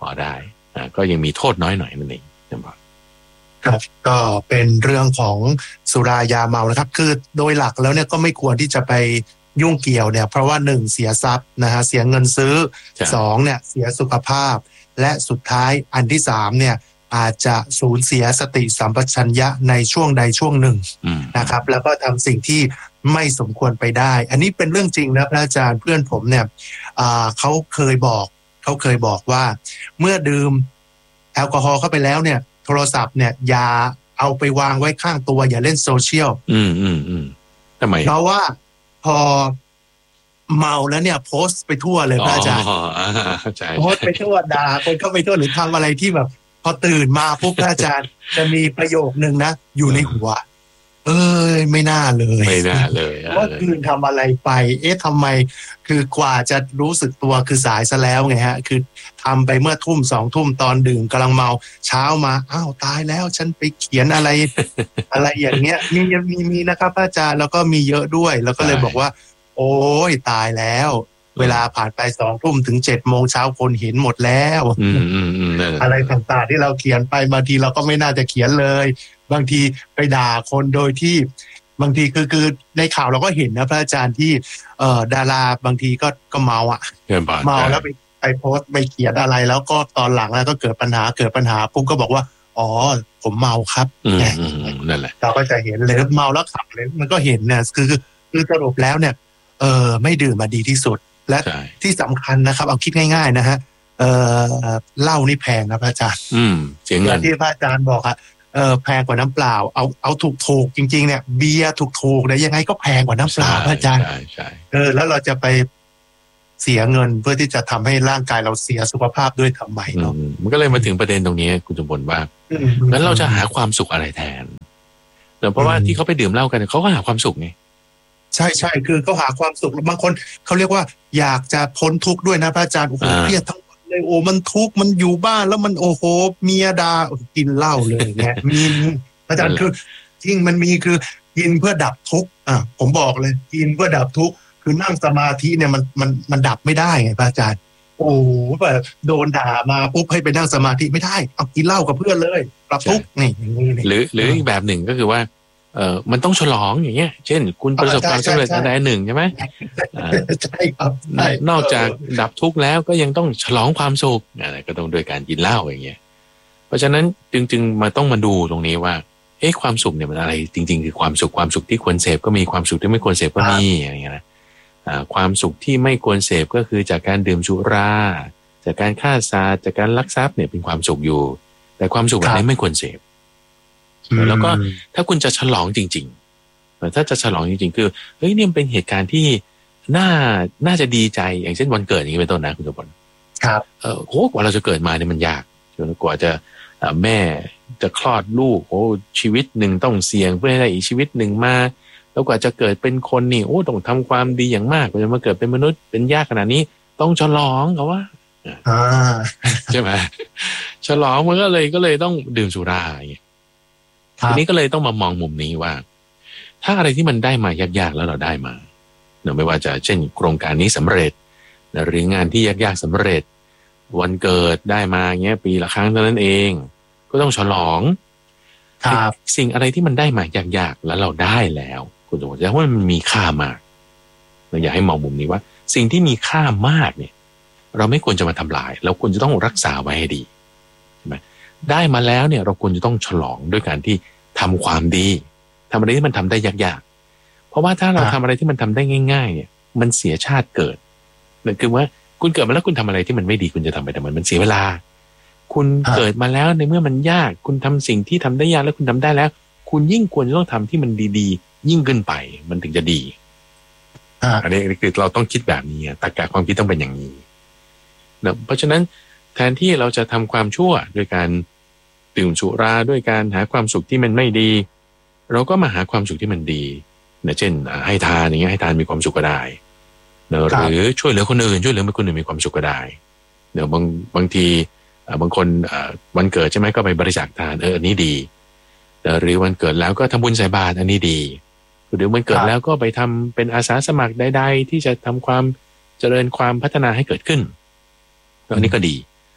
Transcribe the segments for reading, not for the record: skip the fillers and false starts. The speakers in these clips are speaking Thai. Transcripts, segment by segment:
อได้ก็ยังมีโทษน้อยหน่อยนั่นเองนะครับครับก็เป็นเรื่องของสุรายาเมานะครับคือโดยหลักแล้วเนี่ยก็ไม่ควรที่จะไปยุ่งเกี่ยวเนี่ยเพราะว่า1เสียทรัพย์นะฮะเสียเงินซื้อ2เนี่ยเสียสุขภาพและสุดท้ายอันที่3เนี่ยอาจจะสูญเสียสติสัมปชัญญะในช่วงใดช่วงหนึ่งนะครับแล้วก็ทำสิ่งที่ไม่สมควรไปได้อันนี้เป็นเรื่องจริงนะพระอาจารย์เพื่อนผมเนี่ยเขาเคยบอกว่าเมื่อดื่มแอลกอฮอล์เข้าไปแล้วเนี่ยโทรศัพท์เนี่ยอย่าเอาไปวางไว้ข้างตัวอย่าเล่นโซเชียลทำไมเพราะว่าพอเมาแล้วเนี่ยโพสต์ไปทั่วเลยพระอาจารย์โพสต์ไปทั่วด่าคนเข้าไปทั่วหรือทำอะไรที่แบบพอตื่นมาปุ๊บพระอาจารย์จะมีประโยคนึงนะอยู่ในหัวไม่น่าเลยว่าคืนทำอะไรไปทำไมคือกว่าจะรู้สึกตัวคือสายซะแล้วไงฮะคือทำไปเมื่อทุ่ม2 ทุ่มตอนดื่มกำลังเมาเช้ามาอ้าวตายแล้วฉันไปเขียนอะไร อะไรอย่างเงี้ยมีนะครับอาจารย์แล้วก็มีเยอะด้วยแล้วก็เลยบอกว่าโอ้ยตายแล้วเวลาผ่านไป2 ทุ่มถึง7 โมงเช้าคนเห็นหมดแล้วอะไรต่างๆที่เราเขียนไปบางทีเราก็ไม่น่าจะเขียนเลยบางทีไปด่าคนโดยที่บางทีคือในข่าวเราก็เห็นนะพระอาจารย์ที่ดาราบางทีก็เมาเมาแล้วไปโพสต์ไปเขียนอะไรแล้วก็ตอนหลังแล้วก็เกิดปัญหาปุ๊บก็บอกว่าอ๋อผมเมาครับนั่นแหละเราก็จะเห็นเลยเมาแล้วขับเลยมันก็เห็นเนี่ยคือสรุปแล้วเนี่ยไม่ดื่มมาดีที่สุดและที่สำคัญนะครับเอาคิดง่ายๆนะฮะเหล้านี่แพงนะพระอาจารย์เสียเงินที่พระอาจารย์บอกอะแพงกว่าน้ำเปล่าเอาถูกจริงๆเนี่ยเบียร์ถูกเนี่ยยังไงก็แพงกว่าน้ำเปล่าพระอาจารย์แล้วเราจะไปเสียเงินเพื่อที่จะทำให้ร่างกายเราเสียสุขภาพด้วยทำไมเนาะมันก็เลยมาถึงประเด็นตรงนี้คุณสมบัติว่างั้นเราจะหาความสุขอะไรแทนเพราะว่าที่เขาไปดื่มเหล้ากันเขาก็หาความสุขไงใช่คือเขาหาความสุขบางคนเขาเรียกว่าอยากจะพ้นทุกข์ด้วยนะพระอาจารย์โอ้โหเครียดทั้งวันเลยโอ้มันทุกข์มันอยู่บ้านแล้วมันโอ้โหเมียด่ากินเหล้าเลยเนี่ยมีพระอาจารย์คือจริงมันมีคือกินเพื่อดับทุกข์ผมบอกเลยกินเพื่อดับทุกข์คือนั่งสมาธิเนี่ยมันดับไม่ได้ไงพระอาจารย์โอ้แบบโดนด่ามาปุ๊บให้ไปนั่งสมาธิไม่ได้เอากินเหล้ากับเพื่อนเลยดับทุกข์นี่อย่างนี้หรืออีกแบบหนึ่งก็คือว่ามันต้องฉลองอย่างเงี้ยเช่นคุณประสบความสำเร็จอันใดหนึ่งใช่ไหมใช่ครับนอกจากดับทุกข์แล้วก็ยังต้องฉลองความสุขอะไรก็ต้องโดยการกินเหล้าอย่างเงี้ยเพราะฉะนั้นจึงมาต้องมาดูตรงนี้ว่าความสุขเนี่ยมันอะไรจริงๆคือความสุขที่ควรเสพก็มีความสุขที่ไม่ควรเสพก็มีอย่างเงี้ยนะความสุขที่ไม่ควรเสพก็คือจากการดื่มสุราจากการฆ่าสัตว์จากการลักทรัพย์เนี่ยเป็นความสุขอยู่แต่ความสุขแบบนี้ไม่ควรเสพแล้วก็ถ้าคุณจะฉลองจริงๆถ้าจะฉลองจริงๆคือนี่มันเป็นเหตุการณ์ที่น่าจะดีใจอย่างเช่นวันเกิดอย่างนี้เป็นต้นนะคุณสมบัติครับกว่าเราจะเกิดมาเนี่ยมันยากจนกว่าจะแม่จะคลอดลูกชีวิตหนึ่งต้องเสี่ยงเพื่อให้ได้อีกชีวิตหนึ่งมาแล้วกว่าจะเกิดเป็นคนนี่ต้องทำความดีอย่างมากกว่าจะมาเกิดเป็นมนุษย์เป็นยากขนาดนี้ต้องฉลองเขาว่าใช่ไหมฉลองมันก็เลยต้องดื่มสุราอย่างเงี้ยทีนี้ก็เลยต้องมามองมุมนี้ว่าถ้าอะไรที่มันได้มายากๆแล้วเราได้มาไม่ว่าจะเช่นโครงการนี้สำเร็จหรืองานที่ยากๆสำเร็จวันเกิดได้มาเงี้ยปีละครั้งเท่านั้นเองก็ต้องฉลองสิ่งอะไรที่มันได้มายากๆแล้วเราได้แล้วคุณสมมติว่ามันมีค่ามากเราอยากให้มองมุมนี้ว่าสิ่งที่มีค่ามากเนี่ยเราไม่ควรจะมาทำลายเราควรจะต้องรักษาไว้ให้ดีใช่ไหมได้มาแล้วเนี่ยเราควรจะต้องฉลองด้วยการที่ทำความดีทำอะไรที่มันทำได้ยากๆเพราะว่าถ้าเราทำอะไรที่มันทำได้ง่ายๆเนี่ยมันเสียชาติเกิดนั่นคือว่าคุณเกิดมาแล้วคุณทำอะไรที่มันไม่ดีคุณจะทำไปทำไมมันเสียเวลาคุณเกิดมาแล้วในเมื่อมันยากคุณทำสิ่งที่ทำได้ยากแล้วคุณทำได้แล้วคุณยิ่งควรจะต้องทำที่มันดีๆยิ่งขึ้นไปมันถึงจะดีอันนี้คือเราต้องคิดแบบนี้ตรรกะความคิดต้องเป็นอย่างนี้นะเพราะฉะนั้นแทนที่เราจะทำความชั่วด้วยการดื่มสุราด้วยการหาความสุขที่มันไม่ดีเราก็มาหาความสุขที่มันดีนะเช่นให้ทานอย่างเงี้ยให้ทานมีความสุขก็ได้หรือช่วยเหลือคนอื่นช่วยเหลือคนอื่นมีความสุขก็ได้เดี๋ยวบางทีบางคนวันเกิดใช่ไหมก็ไปบริจาคทานอันนี้ดีหรือวันเกิดแล้วก็ทำบุญใส่บาตรอันนี้ดีหรือวันเกิดแล้วก็ไปทำเป็นอาสาสมัครใดๆที่จะทำความเจริญความพัฒนาให้เกิดขึ้นอันนี้ก็ดี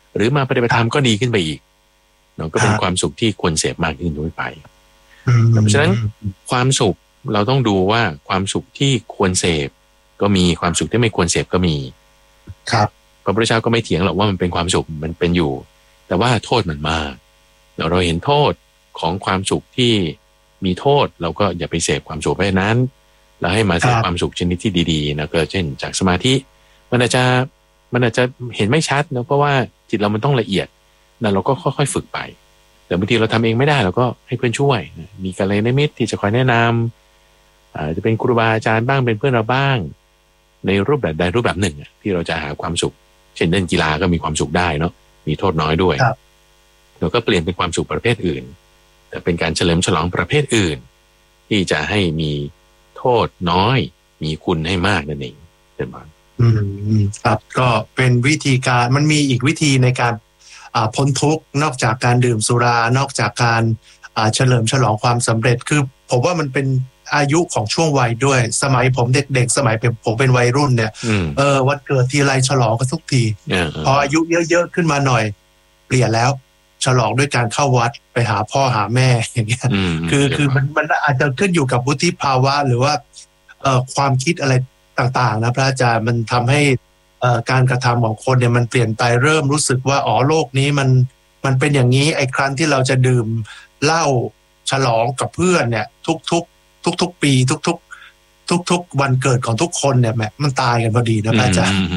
หรือมาปฏิบัติธรรมก็ดีขึ้นไปอีกเนาะก็เป็นความสุขที่ควรเสพมากขึ้นด้วยไปเพราะฉะนั้นความสุขเราต้องดูว่าความสุขที่ควรเสพก็มีความสุขที่ไม่ควรเสพก็มีครับพระพุทธเจ้าก็ไม่เถียงหรอกว่ามันเป็นความสุขมันเป็นอยู่แต่ว่าโทษมันมากเราเห็นโทษของความสุขที่มีโทษเราก็อย่าไปเสพความสุขไปนั้นเราให้มาเสพความสุขชนิดที่ดีๆนะก็เช่นจากสมาธิมันอาจจะเห็นไม่ชัดนะเพราะว่าจิตเรามันต้องละเอียดนะเราก็ค่อยๆฝึกไปแต่บางทีเราทำเองไม่ได้เราก็ให้เพื่อนช่วยมีกัลยาณมิตรที่จะคอยแนะนำจะเป็นครูบาอาจารย์บ้างเป็นเพื่อนเราบ้างในรูปแบบใดรูปแบบหนึ่งที่เราจะหาความสุขเช่นเล่นกีฬาก็มีความสุขได้เนาะมีโทษน้อยด้วยเราก็เปลี่ยนเป็นความสุขประเภทอื่นแต่เป็นการเฉลิมฉลองประเภทอื่นที่จะให้มีโทษน้อยมีคุณให้มากนั่นเองเป็นบ้างครับก็เป็นวิธีการมันมีอีกวิธีในการพ้นทุกข์นอกจากการดื่มสุรานอกจากการเฉลิมฉลองความสำเร็จคือผมว่ามันเป็นอายุของช่วงวัยด้วยสมัยผมเด็กๆสมัยผมเป็นวัยรุ่นเนี่ยวันเกิดทีไรฉลองกันทุกทีพออายุเยอะๆขึ้นมาหน่อยเปลี่ยนแล้วฉลองด้วยการเข้าวัดไปหาพ่อหาแม่อย่างเงี้ยคือมันอาจจะขึ้นอยู่กับวุฒิภาวะหรือว่าความคิดอะไรต่างๆนะพระอาจารย์มันทำให้การกระทำของคนเนี่ยมันเปลี่ยนไปเริ่มรู้สึกว่าอ๋อโลกนี้มันเป็นอย่างนี้ไอ้ครั้งที่เราจะดื่มเหล้าฉลองกับเพื่อนเนี่ยทุกปีทุกวันเกิดของทุกคนเนี่ยแม่มันตายกันพอดีนะพระอาจารย์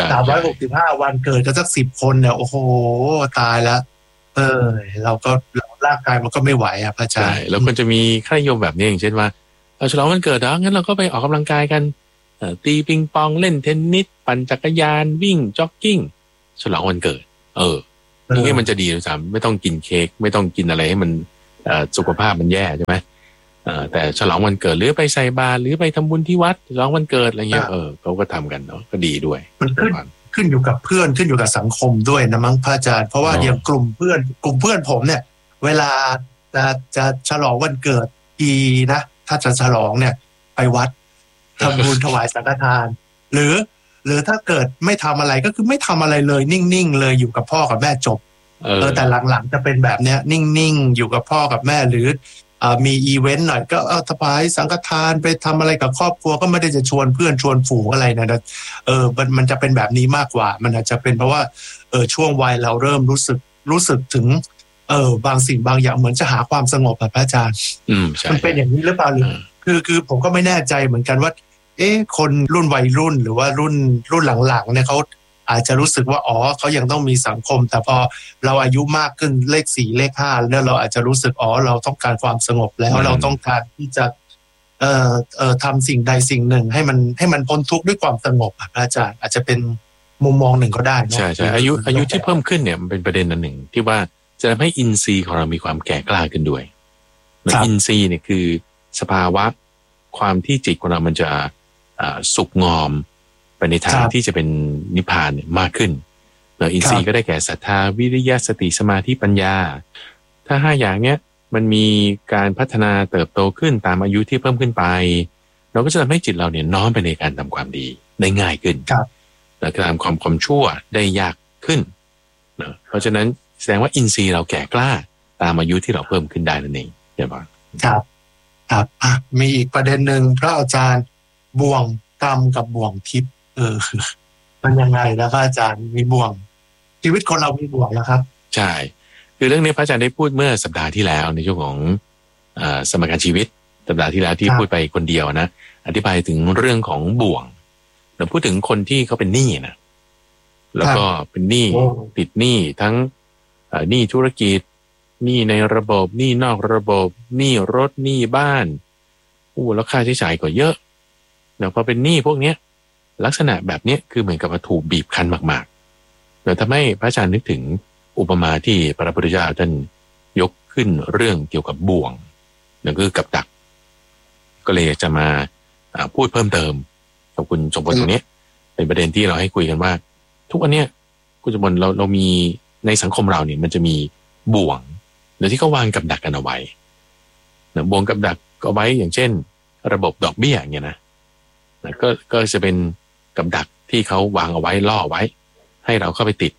365 วันเกิดก็สัก10 คนเนี่ยโอ้โหตายแล้วเราร่างกายมันก็ไม่ไหวอ่ะพระอาจารย์แล้วมันจะมีค่านิยมแบบนี้อย่างเช่นว่าฉลองวันเกิดงั้นเราก็ไปออกกำลังกายกันตีปิงปองเล่นเทนนิสปั่นจักรยานวิ่งจ็อกกิ้งฉลองวันเกิดนี่มันจะดีเลยซ้ำไม่ต้องกินเค้กไม่ต้องกินอะไรให้มันสุขภาพมันแย่ใช่ไหมแต่ฉลองวันเกิดหรือไปใส่บาตรหรือไปทำบุญที่วัดฉลองวันเกิดอะไรเงี้ยเขาก็ทำกันเนาะก็ดีด้วยมันขึ้นอยู่กับเพื่อนขึ้นอยู่กับสังคมด้วยนะมั้งพระอาจารย์เพราะว่าอย่างกลุ่มเพื่อนผมเนี่ยเวลาจะฉลองวันเกิดนะถ้าจะฉลองเนี่ยไปวัดทำบุญถวายสังฆทานหรือถ้าเกิดไม่ทำอะไรก็คือไม่ทำอะไรเลยนิ่งๆเลยอยู่กับพ่อกับแม่จบแต่หลังๆจะเป็นแบบเนี้ยนิ่งๆอยู่กับพ่อกับแม่หรือมีอีเวนต์หน่อยก็ถวายสังฆทานไปทำอะไรกับครอบครัวก็ไม่ได้จะชวนเพื่อนชวนฝูงอะไรนะมันจะเป็นแบบนี้มากกว่ามันอาจจะเป็นเพราะว่าช่วงวัยเราเริ่มรู้สึกถึงบางสิ่งบางอย่างเหมือนจะหาความสงบแบบพระอาจารย์มันเป็นอย่างนี้หรือเปล่าหรือคือผมก็ไม่แน่ใจเหมือนกันว่าคนรุ่นวัยรุ่นหรือว่ารุ่นหลังๆเนี่ยเขาอาจจะรู้สึกว่าเขายังต้องมีสังคมแต่พอเราอายุมากขึ้นเลข4เลข5แล้วเราอาจจะรู้สึกเราต้องการความสงบแล้วเราต้องการที่จะทำสิ่งใดสิ่งหนึ่งให้มันพ้นทุกข์ด้วยความสงบอาจารย์อาจจะเป็นมุมมองหนึ่งก็ได้ใช่ใช่อายุที่เพิ่มขึ้นเนี่ยมันเป็นประเด็นอันหนึ่งที่ว่าจะทำให้อินทรีย์ของเรามีความแก่กล้าขึ้นด้วยอินทรีย์เนี่ยคือสภาวะความที่จิตของเรามันจะสุกงอมไปในทางที่จะเป็นนิพพานเนี่ยมากขึ้นอินทรีย์ก็ได้แก่ศรัทธาวิริยะสติสมาธิปัญญาถ้า5อย่างเนี้ยมันมีการพัฒนาเติบโตขึ้นตามอายุที่เพิ่มขึ้นไปเราก็จะทำให้จิตเราเนี่ยน้อมไปในการทำความดีได้ง่ายขึ้นและการทำความชั่วได้ยากขึ้นเพราะฉะนั้นแสดงว่าอินทรีย์เราแก่กล้าตามอายุที่เราเพิ่มขึ้นได้นั่นเองใช่ไหมครับมีอีกประเด็นหนึ่งพระอาจารย์บ่วงกรรมกับบ่วงทิพย์มันยังไงนะพระอาจารย์มีบ่วงชีวิตคนเรามีบ่วงนะครับใช่คือเรื่องนี้พระอาจารย์ได้พูดเมื่อสัปดาห์ที่แล้วในช่วงของสมการชีวิตสัปดาห์ที่แล้วที่พูดไปคนเดียวนะอธิบายถึงเรื่องของบ่วงเราพูดถึงคนที่เขาเป็นหนี้นะแล้วก็เป็นหนี้ติดหนี้ทั้งหนี้ธุรกิจหนี้ในระบบหนี้นอกระบบหนี้รถหนี้บ้านแล้วค่าใช้จ่ายก็เยอะพอเป็นหนี้พวกเนี้ยลักษณะแบบนี้คือเหมือนกับถูกบีบคั้นมากๆเราทำให้พระอาจารย์นึกถึงอุปมาที่พระพุทธเจ้าท่านยกขึ้นเรื่องเกี่ยวกับบ่วงนั่นคือกับดักก็เลยจะมาพูดเพิ่มเติมกับคุณสมบูรณ์ตรงนี้เป็นประเด็นที่เราให้คุยกันว่าทุกวันเนี้ยคุณสมบูรณ์เรามีในสังคมเราเนี่ยมันจะมีบ่วงโดยที่เขาวางกับดักกันเอาไว้บ่วงกับดักเอาไว้อย่างเช่นระบบดอกเบี้ยอย่างเงี้ยนะก็จะเป็นกับดักที่เขาวางเอาไว้ล่อไว้ให้เราเข้าไปติด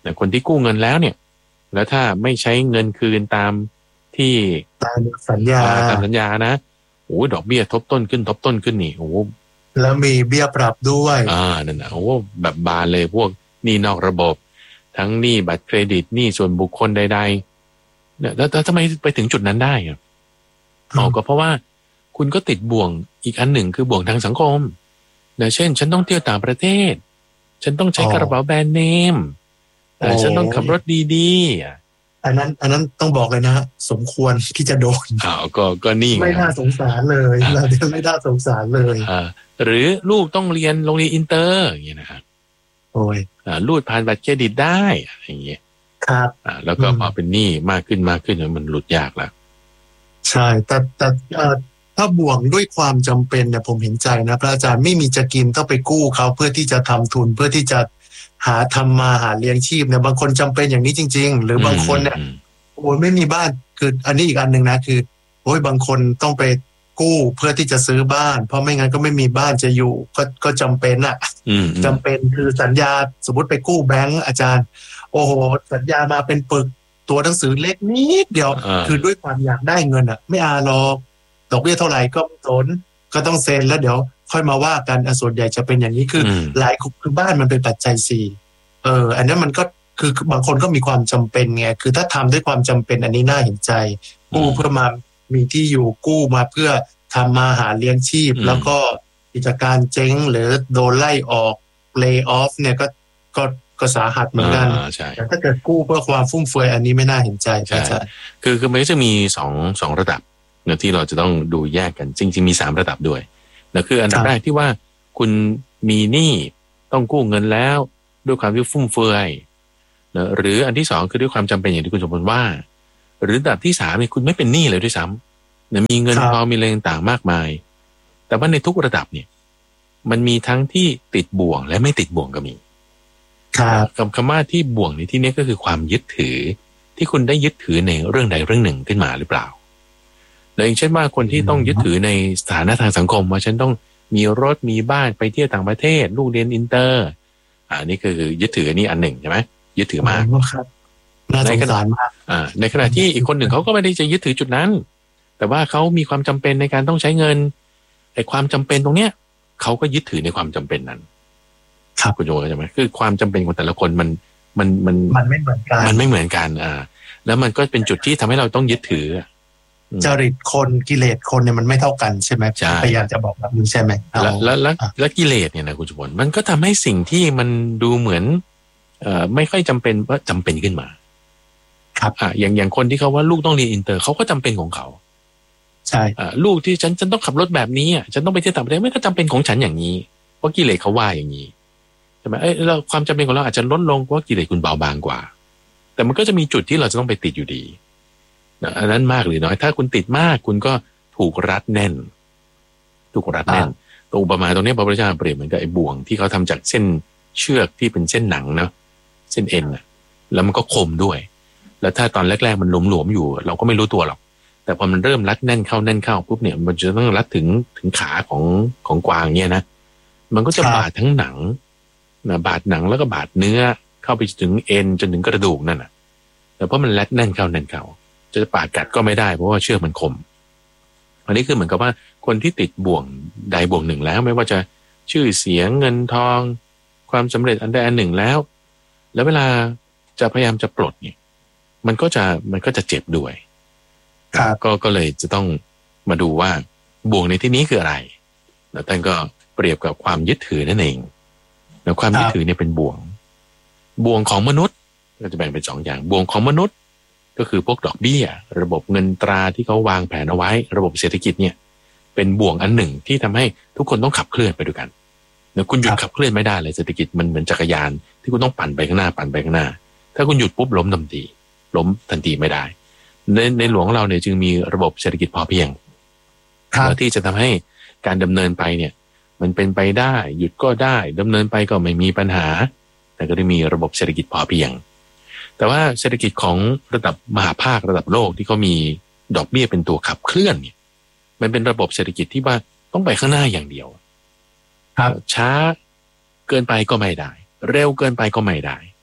แต่คนที่กู้เงินแล้วเนี่ยแล้วถ้าไม่ใช้เงินคืนตามที่ตามสัญญานะโอ้ดอกเบี้ยทบต้นขึ้นนี่โอ้แล้วมีเบี้ยปรับด้วยนั่นนะโอ้แบบบานเลยพวกหนี้นอกระบบทั้งหนี้บัตรเครดิตหนี้ส่วนบุคคลใดๆเนี่ยแล้วทำไมไปถึงจุดนั้นได้ก็เพราะว่าคุณก็ติดบ่วงอีกอันหนึ่งคือบ่วงทางสังคมเช่นฉันต้องเที่ยวต่างประเทศฉันต้องใช้กระเป๋าแบรนด์เนมฉันต้องขับรถดีๆอันนั้นต้องบอกเลยนะสมควรที่จะโดนก็นี่ไม่น่าสงสารเลยเราไม่น่าสงสารเลยหรือลูกต้องเรียนโรงเรียนอินเตอร์อย่างเงี้ยนะครับรูดผ่านบัตรเครดิตได้อย่างเงี้ยครับแล้วก็พอเป็นหนี้มากขึ้นมันหลุดยากแล้วใช่แต่ถ้าบ่วงด้วยความจำเป็นเนี่ยผมเห็นใจนะพระอาจารย์ไม่มีจะกินต้องไปกู้เขาเพื่อที่จะทำทุนเพื่อที่จะทำมาหาเลี้ยงชีพเนี่ยบางคนจำเป็นอย่างนี้จริงๆหรือบางคนเนี่ยโอ้ยไม่มีบ้านคืออันนี้อีกอันหนึ่งนะคือโอ้ยบางคนต้องไปกู้เพื่อที่จะซื้อบ้านเพราะไม่งั้นก็ไม่มีบ้านจะอยู่ก็จำเป็นอ่ะจำเป็นคือสัญญาสมมติไปกู้แบงก์อาจารย์โอ้โหสัญญามาเป็นปึกตัวหนังสือเล็กนิดเดียวคือด้วยความอยากได้เงินอ่ะไม่หรอกดอกเบี้ยเท่าไหร่ก็ไม่สนก็ต้องเซ็นแล้วเดี๋ยวค่อยมาว่ากันส่วนใหญ่จะเป็นอย่างนี้คือหลายคือบ้านมันเป็นปัจจัยสี่อันนั้นมันก็คือบางคนก็มีความจำเป็นไงคือถ้าทำด้วยความจำเป็นอันนี้น่าเห็นใจกู้เพื่อมามีที่อยู่กู้มาเพื่อทำมาหาเลี้ยงชีพแล้วก็กิจการเจ๊งหรือโดนไล่ออกlay off เนี่ยก็สาหัสเหมือนกันแต่ถ้าเกิดกู้เพื่อความฟุ่มเฟือยอันนี้ไม่น่าเห็นใจใช่คือมันก็จะมีสองระดับที่เราจะต้องดูแยกกันจริงๆมี3ระดับด้วยนั่นคืออันดับแรกที่ว่าคุณมีหนี้ต้องกู้เงินแล้วด้วยความที่ฟุ่มเฟือยนะหรืออันที่2คือด้วยความจำเป็นอย่างที่คุณสมบูรณ์ว่าหรือระดับที่3เนี่ยคุณไม่เป็นหนี้เลยด้วยซ้ำนะมีเงินพอมีอะไรต่างๆมากมายแต่ว่าในทุกระดับเนี่ยมันมีทั้งที่ติดบ่วงและไม่ติดบ่วงก็มีคำว่าที่บ่วงในที่นี้ก็คือความยึดถือที่คุณได้ยึดถือในเรื่องใดเรื่องหนึ่งขึ้นมาหรือเปล่าอย่างเช่นว่าคนที่ต้องยึดถือในสถานะทางสังคมว่าฉันต้องมีรถมีบ้านไปเที่ยวต่างประเทศลูกเรียนอินเตอร์นี่คือยึดถืออันนี้อันหนึ่งใช่ไหมยึดถือมากในขณะมากในขณะที่อีกคนหนึ่งเขาก็ไม่ได้จะยึดถือจุดนั้นแต่ว่าเขามีความจำเป็นในการต้องใช้เงินไอ้ความจำเป็นตรงเนี้ยเขาก็ยึดถือในความจำเป็นนั้นครับคุณโยใช่ไหมคือความจำเป็นของแต่ละคนมันไม่เหมือนกันมันไม่เหมือนกันแล้วมันก็เป็นจุดที่ทำให้เราต้องยึดถือจริตคนกิเลสคนเนี่ยมันไม่เท่ากันใช่ไหมพยายามจะบอกแบบนี้ใช่ไหมแล้วกิเลสเนี่ยนะคุณจุบลมันก็ทำให้สิ่งที่มันดูเหมือนไม่ค่อยจำเป็นว่าจำเป็นขึ้นมาครับอย่างคนที่เขาว่าลูกต้องเรียนอินเตอร์เขาก็จำเป็นของเขาใช่ลูกที่ฉันต้องขับรถแบบนี้ฉันต้องไปเที่ยวต่างประเทศไม่ก็จำเป็นของฉันอย่างนี้เพราะกิเลสเขาว่าอย่างนี้ใช่ไหมเราความจำเป็นของเราอาจจะลดลงเพราะกิเลสคุณเบาบางกว่าแต่มันก็จะมีจุดที่เราจะต้องไปติดอยู่ดีอันนั้นมากหรือน้อยถ้าคุณติดมากคุณก็ถูกรัดแน่นตัวอุปมาตรงนี้พระพุทธเจ้าเปรียบเหมือนกับไอ้บ่วงที่เขาทำจากเส้นเชือกที่เป็นเส้นหนังนะเส้นเอ็นแล้วมันก็คมด้วยแล้วถ้าตอนแรกๆมันหลวมๆอยู่เราก็ไม่รู้ตัวหรอกแต่พอมันเริ่มรัดแน่นเข้าปุ๊บเนี่ยมันจะต้องรัดถึงขาของกวางเนี่ยนะมันก็จะบาดทั้งหนังนะบาดหนังแล้วก็บาดเนื้อเข้าไปถึงเอ็นจนถึงกระดูกนั่นแต่เพราะมันรัดแน่นเข้าจะปาดกัดก็ไม่ได้เพราะว่าเชือกมันคมอันนี้คือเหมือนกับว่าคนที่ติดบ่วงใดบ่วงหนึ่งแล้วไม่ว่าจะชื่อเสียงเงินทองความสำเร็จอันใดอันหนึ่งแล้วเวลาจะพยายามจะปลดเนี่ยมันก็จะเจ็บด้วยก็เลยจะต้องมาดูว่าบ่วงในที่นี้คืออะไรแล้วท่านก็เปรียบกับความยึดถือนั่นเองแล้วความยึดถือเนี่ยเป็นบ่วงของมนุษย์ก็จะแบ่งเป็น2อย่างบ่วงของมนุษย์ก็คือพวกดอกเบี้ยระบบเงินตราที่เขาวางแผนเอาไว้ระบบเศรษฐกิจเนี่ยเป็นบ่วงอันหนึ่งที่ทำให้ทุกคนต้องขับเคลื่อนไปด้วยกันแล้วคุณหยุดขับเคลื่อนไม่ได้เลยเศรษฐกิจมันเหมือนจักรยานที่คุณต้องปั่นไปข้างหน้าถ้าคุณหยุดปุ๊บล้มทันทีไม่ได้ในหลวงเราเนี่ยจึงมีระบบเศรษฐกิจพอเพียงที่จะทำให้การดำเนินไปเนี่ยมันเป็นไปได้หยุดก็ได้ดำเนินไปก็ไม่มีปัญหาแต่ก็ได้มีระบบเศรษฐกิจพอเพียงแต่ว่าเศรษฐกิจของระดับมหาภาคระดับโลกที่เขามีดอกเบี้ยเป็นตัวขับเคลื่อนเนี่ยมันเป็นระบบเศรษฐกิจที่ว่าต้องไปข้างหน้าอย่างเดียวครับช้าเกินไปก็ไม่ได้เร็วเกินไปก็ไม่ได้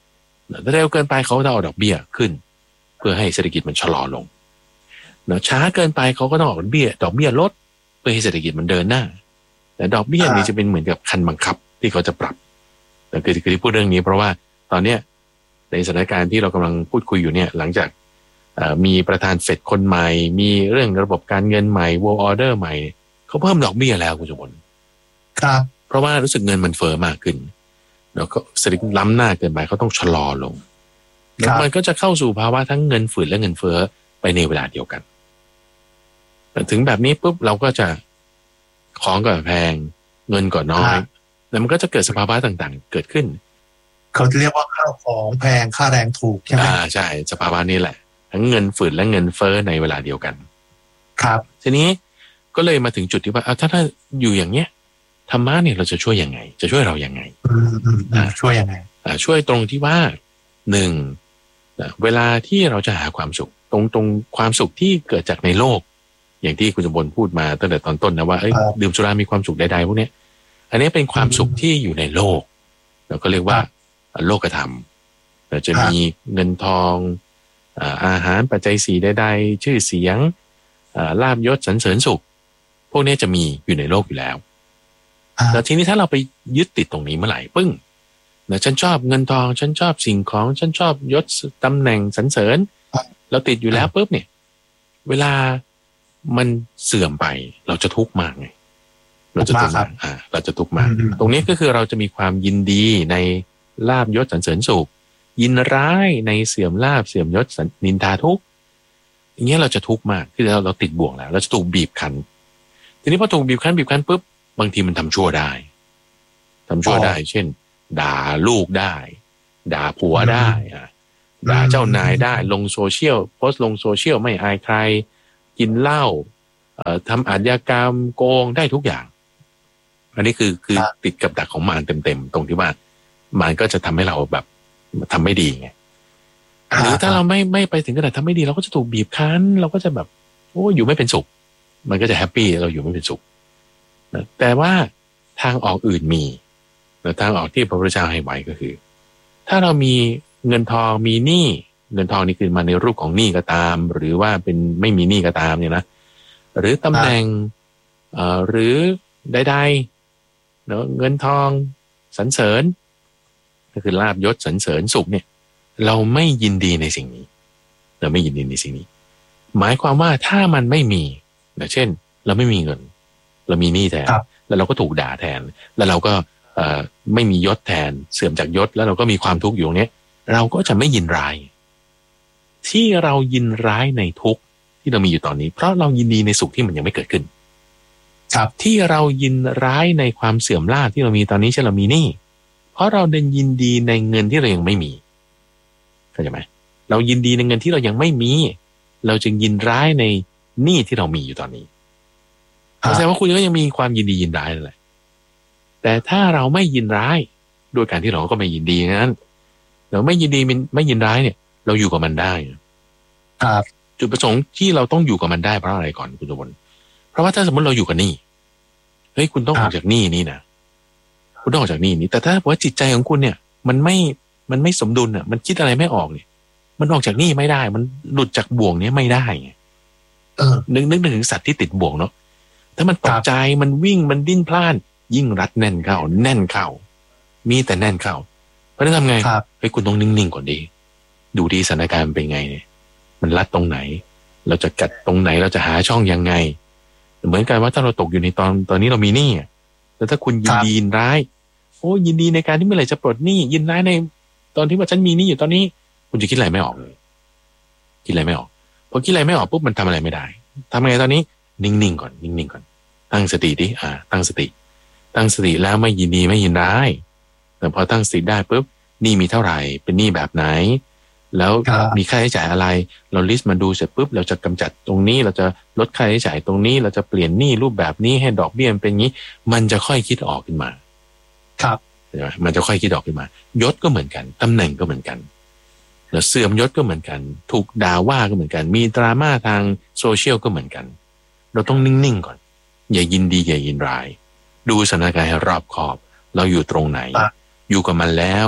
ถ้าเร็วเกินไปเขาจะเอาดอกเบี้ยขึ้นเพื่อให้เศรษฐกิจมันชะลอลงช้าเกินไปเขาก็ต้องออกดอกเบี้ยลดเพื่อให้เศรษฐกิจมันเดินหน้าแต่ดอกเบี้ยนี่จะเป็นเหมือนกับคันบังคับที่เขาจะปรับแต่คือที่พูดเรื่องนี้เพราะว่าตอนเนี้ยในสถานการณ์ที่เรากำลังพูดคุยอยู่เนี่ยหลังจากมีประธานเฟดคนใหม่มีเรื่องระบบการเงินใหม่ world order ใหม่เขาเพิ่มดอกเบี้ยแล้วคุณสมบัติครับเพราะว่ารู้สึกเงินมันเฟ้อมากขึ้นแล้วก็เศรษฐกิจล้ำหน้าเกินไปเขาต้องชะลอลงแล้วมันก็จะเข้าสู่ภาวะทั้งเงินฝืดและเงินเฟ้อไปในเวลาเดียวกันแต่ถึงแบบนี้ปุ๊บเราก็จะของก็แพงเงินก็น้อยแล้วมันก็จะเกิดสภาวะต่างๆเกิดขึ้นเขาจะเรียกว่าข้าวของแพงค่าแรงถูกใช่ไหมใช่สภาวะนี้แหละทั้งเงินฝืดและเงินเฟ้อในเวลาเดียวกันครับทีนี้ก็เลยมาถึงจุดที่ว่าถ้าอยู่อย่างเนี้ยธรรมะเนี่ยเราจะช่วยยังไงจะช่วยเรายังไงช่วยยังไงช่วยตรงที่ว่าหนึ่งเวลาที่เราจะหาความสุขตรงความสุขที่เกิดจากในโลกอย่างที่คุณสมบัติพูดมาตั้งแต่ตอนต้นนะว่าดื่มสุรามีความสุขใดๆพวกนี้อันนี้เป็นความสุขที่อยู่ในโลกเราก็เรียกว่าโลกธรรมเราจะมีเงินทองอาหารปัจจัยสี่ใดๆชื่อเสียงลาภยศสรรเสริญสุขพวกนี้จะมีอยู่ในโลกอยู่แล้วแต่ทีนี้ถ้าเราไปยึดติดตรงนี้เมื่อไหร่ปึ้งฉันชอบเงินทองฉันชอบสิ่งของฉันชอบยศตำแหน่งสรรเสริญเราติดอยู่แล้วปุ๊บเนี่ยเวลามันเสื่อมไปเราจะทุกข์มากไงเราจะทุกข์มากเราจะทุกข์มากตรงนี้ก็คือเราจะมีความยินดีในลาภยศสรรเสริญสุขยินร้ายในเสื่อมลาภเสื่อมยศนินทาทุกข์อย่างเงี้ยเราจะทุกข์มากคือเราติดบ่วงแล้วเราจะถูกบีบคั้นทีนี้พอถูกบีบคั้นปุ๊บบางทีมันทำชั่วได้เช่นด่าลูกได้ด่าผัวได้ด่าเจ้านายได้ลงโซเชียลโพสต์ลงโซเชียลไม่อายใครกินเหล้าทำอาชญากรรมโกงได้ทุกอย่างอันนี้คือติดกับดักของมารเต็มๆตรงที่ว่ามารก็จะทำให้เราแบบทำไม่ดีไงหรือถ้าเราไม่ไปถึงขนาดทำไม่ดีเราก็จะถูกบีบคั้นเราก็จะแบบโอ้อยู่ไม่เป็นสุขมันก็จะแฮปปี้เราอยู่ไม่เป็นสุขแต่ว่าทางออกอื่นมีทางออกที่พระพุทธเจ้าให้ไว้ก็คือถ้าเรามีเงินทองมีหนี้เงินทองนี่คือมาในรูปของหนี้ก็ตามหรือว่าเป็นไม่มีหนี้ก็ตามเนี่ยนะหรือตำแหน่งหรือใดๆเงินทองสรรเสริญก็คือลาภยศสรรเสริญสุขเนี่ยเราไม่ยินดีในสิ่งนี้เราไม่ยินดีในสิ่งนี้หมายความว่าถ้ามันไม่มีเช่นเราไม่มีเงินเรามีหนี้แทนแล้วเราก็ถูกด่าแทนแล้วเราก็ไม่มียศแทนเสื่อมจากยศแล้วเราก็มีความทุกข์อยู่ตรงนี้เราก็จะไม่ยินร้ายที่เรายินร้ายในทุกข์ที่เรามีอยู่ตอนนี้เพราะเรายินดีในสุขที่มันยังไม่เกิดขึ้นครับที่เรายินร้ายในความเสื่อมลาภที่เรามีตอนนี้เช่นเรามีหนี้เพราะเราเดินยินดีในเงินที่เรายังไม่มีเข้าใจไหมเรายินดีในเงินที่เรายังไม่มีเราจึงยินร้ายในหนี้ที่เรามีอยู่ตอนนี้แสดงว่าคุณก็ยังมีความยินดียินร้ายนั่นแหละแต่ถ้าเราไม่ยินร้ายโดยการที่เราก็ไม่ยินดีนั้นเราไม่ยินดีไม่ยินร้ายเนี่ยเราอยู่กับมันได้ครับจุดประสงค์ที่เราต้องอยู่กับมันได้เพราะอะไรก่อนคุณสมบัติเพราะว่าถ้าสมมติเราอยู่กับหนี้เฮ้ยคุณต้องออกจากหนี้นี่นะคุณต้องออกจากหนี้นี้แต่ถ้าว่าจิตใจของคุณเนี่ยมันไม่สมดุลอ่ะมันคิดอะไรไม่ออกเนี่ยมันออกจากหนี้ไม่ได้มันหลุดจากบ่วงนี้ไม่ได้ไงนึกถึงสัตว์ที่ติดบ่วงเนาะถ้ามันตกใจมันวิ่งมันดิ้นพล่านยิ่งรัดแน่นเข้ามีแต่แน่นเข้าเพราะนั้นทำไงเฮ้ยคุณต้องนิ่งๆก่อนดีดูดีสถานการณ์เป็นไงเนี่ยมันรัดตรงไหนเราจะกัดตรงไหนเราจะหาช่องยังไงเหมือนกันว่าถ้าเราตกอยู่ในตอนนี้เรามีหนี้แล้วถ้าคุณยินดียินร้ายโอ้ยินดีในการที่เมื่อไหร่จะปลดหนี้ยินร้ายในตอนที่ว่าฉันมีหนี้อยู่ตอนนี้คุณจะคิดอะไรไม่ออกเลยคิดอะไรไม่ออกพอคิดอะไรไม่ออกปุ๊บมันทำอะไรไม่ได้ทำไงตอนนี้นิ่งๆก่อนตั้งสติดิตั้งสติแล้วไม่ยินดีไม่ยินร้ายแต่พอตั้งสติได้ปุ๊บหนี้มีเท่าไหร่เป็นหนี้แบบไหนแล้วมีค่าใช้จ่ายอะไรเราลิสต์มาดูเสร็จปุ๊บเราจะกำจัดตรงนี้เราจะลดค่าใช้จ่ายตรงนี้เราจะเปลี่ยนหนี้รูปแบบนี้ให้ดอกเบี้ยเป็นงี้มันจะค่อยคิดออกขึ้นมาครับใช่ไหมมันจะค่อยคิดออกขึ้นมายศก็เหมือนกันตำแหน่งก็เหมือนกันแล้วเสื่อมยศก็เหมือนกันถูกด่าว่าก็เหมือนกันมีดราม่าทางโซเชียลก็เหมือนกันเราต้องนิ่งๆก่อนอย่ายินดีอย่ายินร้ายดูสถานการณ์ให้รอบคอบเราอยู่ตรงไหนอยู่กับมันแล้ว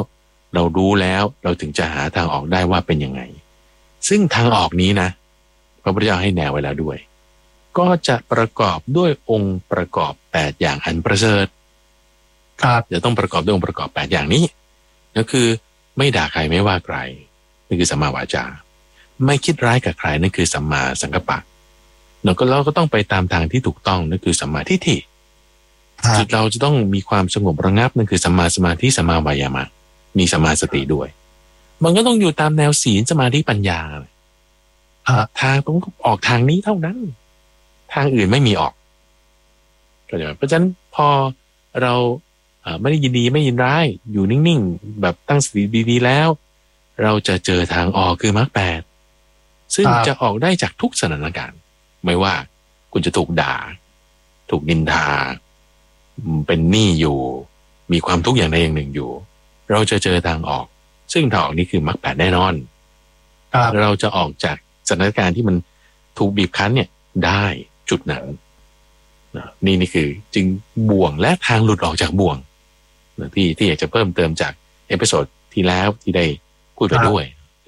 เรารู้แล้วเราถึงจะหาทางออกได้ว่าเป็นยังไงซึ่งทางออกนี้นะพระพุทธเจ้าให้แนวไว้แล้วด้วยก็จะประกอบด้วยองค์ประกอบ8อย่างอันประเสริฐครับจะต้องประกอบด้วยองค์ประกอบ8อย่างนี้ก็คือไม่ด่าใครไม่ว่าใครนั่นคือสัมมาวาจาไม่คิดร้ายกับใครนั่นคือสัมมาสังกัปปะเราก็ต้องไปตามทางที่ถูกต้องนั่นคือสัมมาทิฏฐิจุดเราจะต้องมีความสงบระงับนั่นคือสัมมาสมาธิสัมมาวายามะมีสัมมาสติด้วยมันก็ต้องอยู่ตามแนวศีลสมาธิปัญญาทางต้องออกทางนี้เท่านั้นทางอื่นไม่มีออกเพราะฉะนั้นพอเราไม่ได้ยินดีไม่ยินร้ายอยู่นิ่งๆแบบตั้งสติดีๆแล้วเราจะเจอทางออกคือมรรค8ซึ่งจะออกได้จากทุกสถานการณ์ไม่ว่าคุณจะถูกด่าถูกนินทาเป็นหนี้อยู่มีความทุกข์อย่างใดอย่างหนึ่งอยู่เราจะเจอทางออกซึ่งทางออกนี้คือมรรค8แน่นอนเราจะออกจากสถานการณ์ที่มันถูกบีบคั้นเนี่ยได้จุดนั้นนี่คือจึงบ่วงและทางหลุดออกจากบ่วงที่อยากจะเพิ่มเติมจากเอพิโซดที่แล้วที่ได้พูดไปด้วย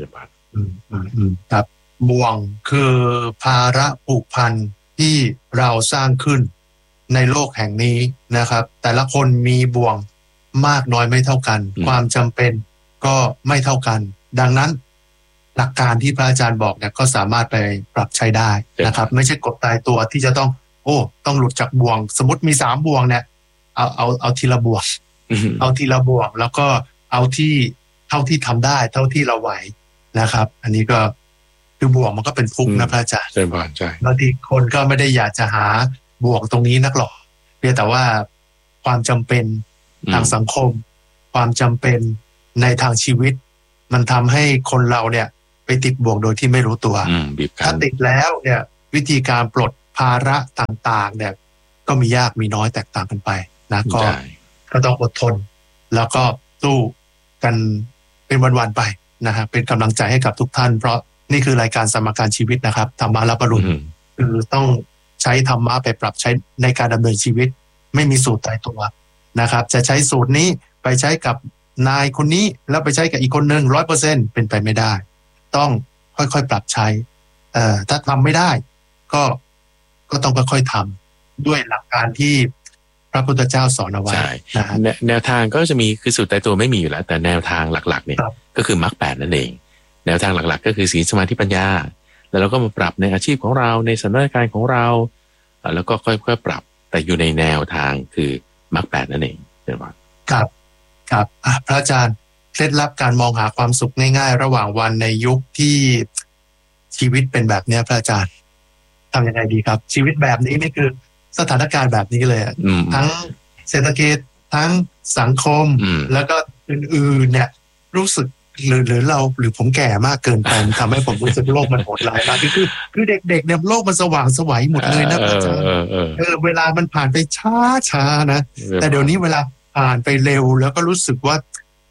ครับบ่วงคือภาระผูกพันที่เราสร้างขึ้นในโลกแห่งนี้นะครับแต่ละคนมีบ่วงมากน้อยไม่เท่ากันความจำเป็นก็ไม่เท่ากันดังนั้นหลักการที่พระอาจารย์บอกเนี่ยก็สามารถไปปรับใช้ได้นะครับไม่ใช่กฎตายตัวที่จะต้องหลุดจากบ่วงสมมติมี3บ่วงเนี่ยเอาทีละบ่วงเอาทีละบ่วงแล้วก็เอาที่เท่าที่ทำได้เท่าที่เราไหวนะครับอันนี้ก็คือบ่วงมันก็เป็นทุกข์นะพระอาจารย์ใช่ป่ะใช่บางทีคนก็ไม่ได้อยากจะหาบ่วงตรงนี้นักหรอกเพียงแต่ว่าความจำเป็นทางสังคมความจำเป็นในทางชีวิตมันทำให้คนเราเนี่ยไปติดบ่วงโดยที่ไม่รู้ตัวถ้าติดแล้วเนี่ยวิธีการปลดภาระต่างๆเนี่ยก็มียากมีน้อยแตกต่างกันไปนะก็ต้องอดทนแล้วก็สู้กันเป็นวันๆไปนะครับเป็นกำลังใจให้กับทุกท่านเพราะนี่คือรายการสมการชีวิตนะครับธรรมะรับอรุณคือต้องใช้ธรรมะไปปรับใช้ในการดำเนินชีวิตไม่มีสูตรตายตัวนะครับจะใช้สูตรนี้ไปใช้กับนายคนนี้แล้วไปใช้กับอีกคนหนึ่ง 100% เป็นไปไม่ได้ต้องค่อยๆปรับใช้ถ้าทำไม่ได้ก็ต้องค่อยๆทำด้วยหลักการที่พระพุทธเจ้าสอนเอาไว้นะแนวทางก็จะมีคือสูตรตายตัวไม่มีอยู่แล้วแต่แนวทางหลักๆเนี่ยก็คือมรรค8นั่นเองแนวทางหลักๆก็คือศีลสมาธิปัญญาแล้วเราก็มาปรับในอาชีพของเราในสถานการณ์ของเราแล้วก็ค่อยๆปรับแต่อยู่ในแนวทางคือมรรค8นั่นเองใช่ไหมครับพระอาจารย์เคล็ดลับการมองหาความสุขง่ายๆระหว่างวันในยุคที่ชีวิตเป็นแบบนี้พระอาจารย์ทำยังไงดีครับชีวิตแบบนี้นี่คือสถานการณ์แบบนี้เลยทั้งเศรษฐกิจทั้งสังคมแล้วก็อื่นๆเนี่ยรู้สึกหรือผมแก่มากเกินไปทำให้ผมรู้สึกโลกมันโหดร้ายมากคือเด็กๆเนี่ยโลกมันสว่างสวยหมดเลยนะพระอาจารย์เวลามันผ่านไปช้านะแต่เดี๋ยวนี้เวลาผ่านไปเร็วแล้วก็รู้สึกว่า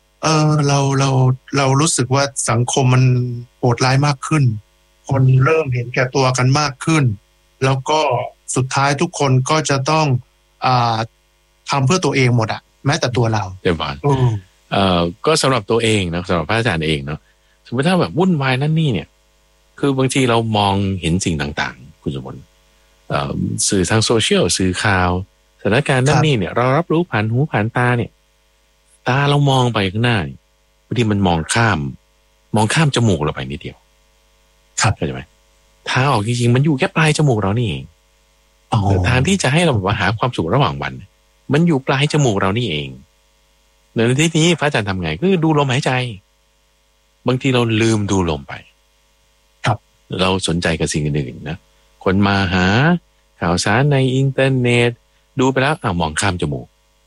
เรารู้สึกว่าสังคมมันโหดร้ายมากขึ้นคนเริ่มเห็นแก่ตัวกันมากขึ้นแล้วก็สุดท้ายทุกคนก็จะต้องทำเพื่อตัวเองหมดอะแม้แต่ตัวเราเดี๋ยวก่อนก็สำหรับตัวเองนะสำหรับพระอาจารย์เองเนาะสมมติถ้าแบบวุ่นวายนั่นนี่เนี่ยคือบางทีเรามองเห็นสิ่งต่างๆคุณสมบัติสื่อทางโซเชียลสื่อข่าวสถานการณ์นั่นนี่เนี่ยเรารับรู้ผ่านหูผ่านตาเนี่ยตาเรามองไปข้างหน้าบางทีมันมองข้ามจมูกเราไปนิดเดียวครับเข้าใจไหมทางออกจริงๆมันอยู่แค่ปลายจมูกเรานี่เองทางที่จะให้เราหาความสุขระหว่างวันมันอยู่ปลายจมูกเรานี่เองในที่นี้พระอาจารย์ทำไงก็คือดูลมหายใจบางทีเราลืมดูลมไปครับเราสนใจกับสิ่งอื่นๆนะคนมาหาข่าวสารในอินเทอร์เน็ตดูไปแล้วมองข้ามจมูก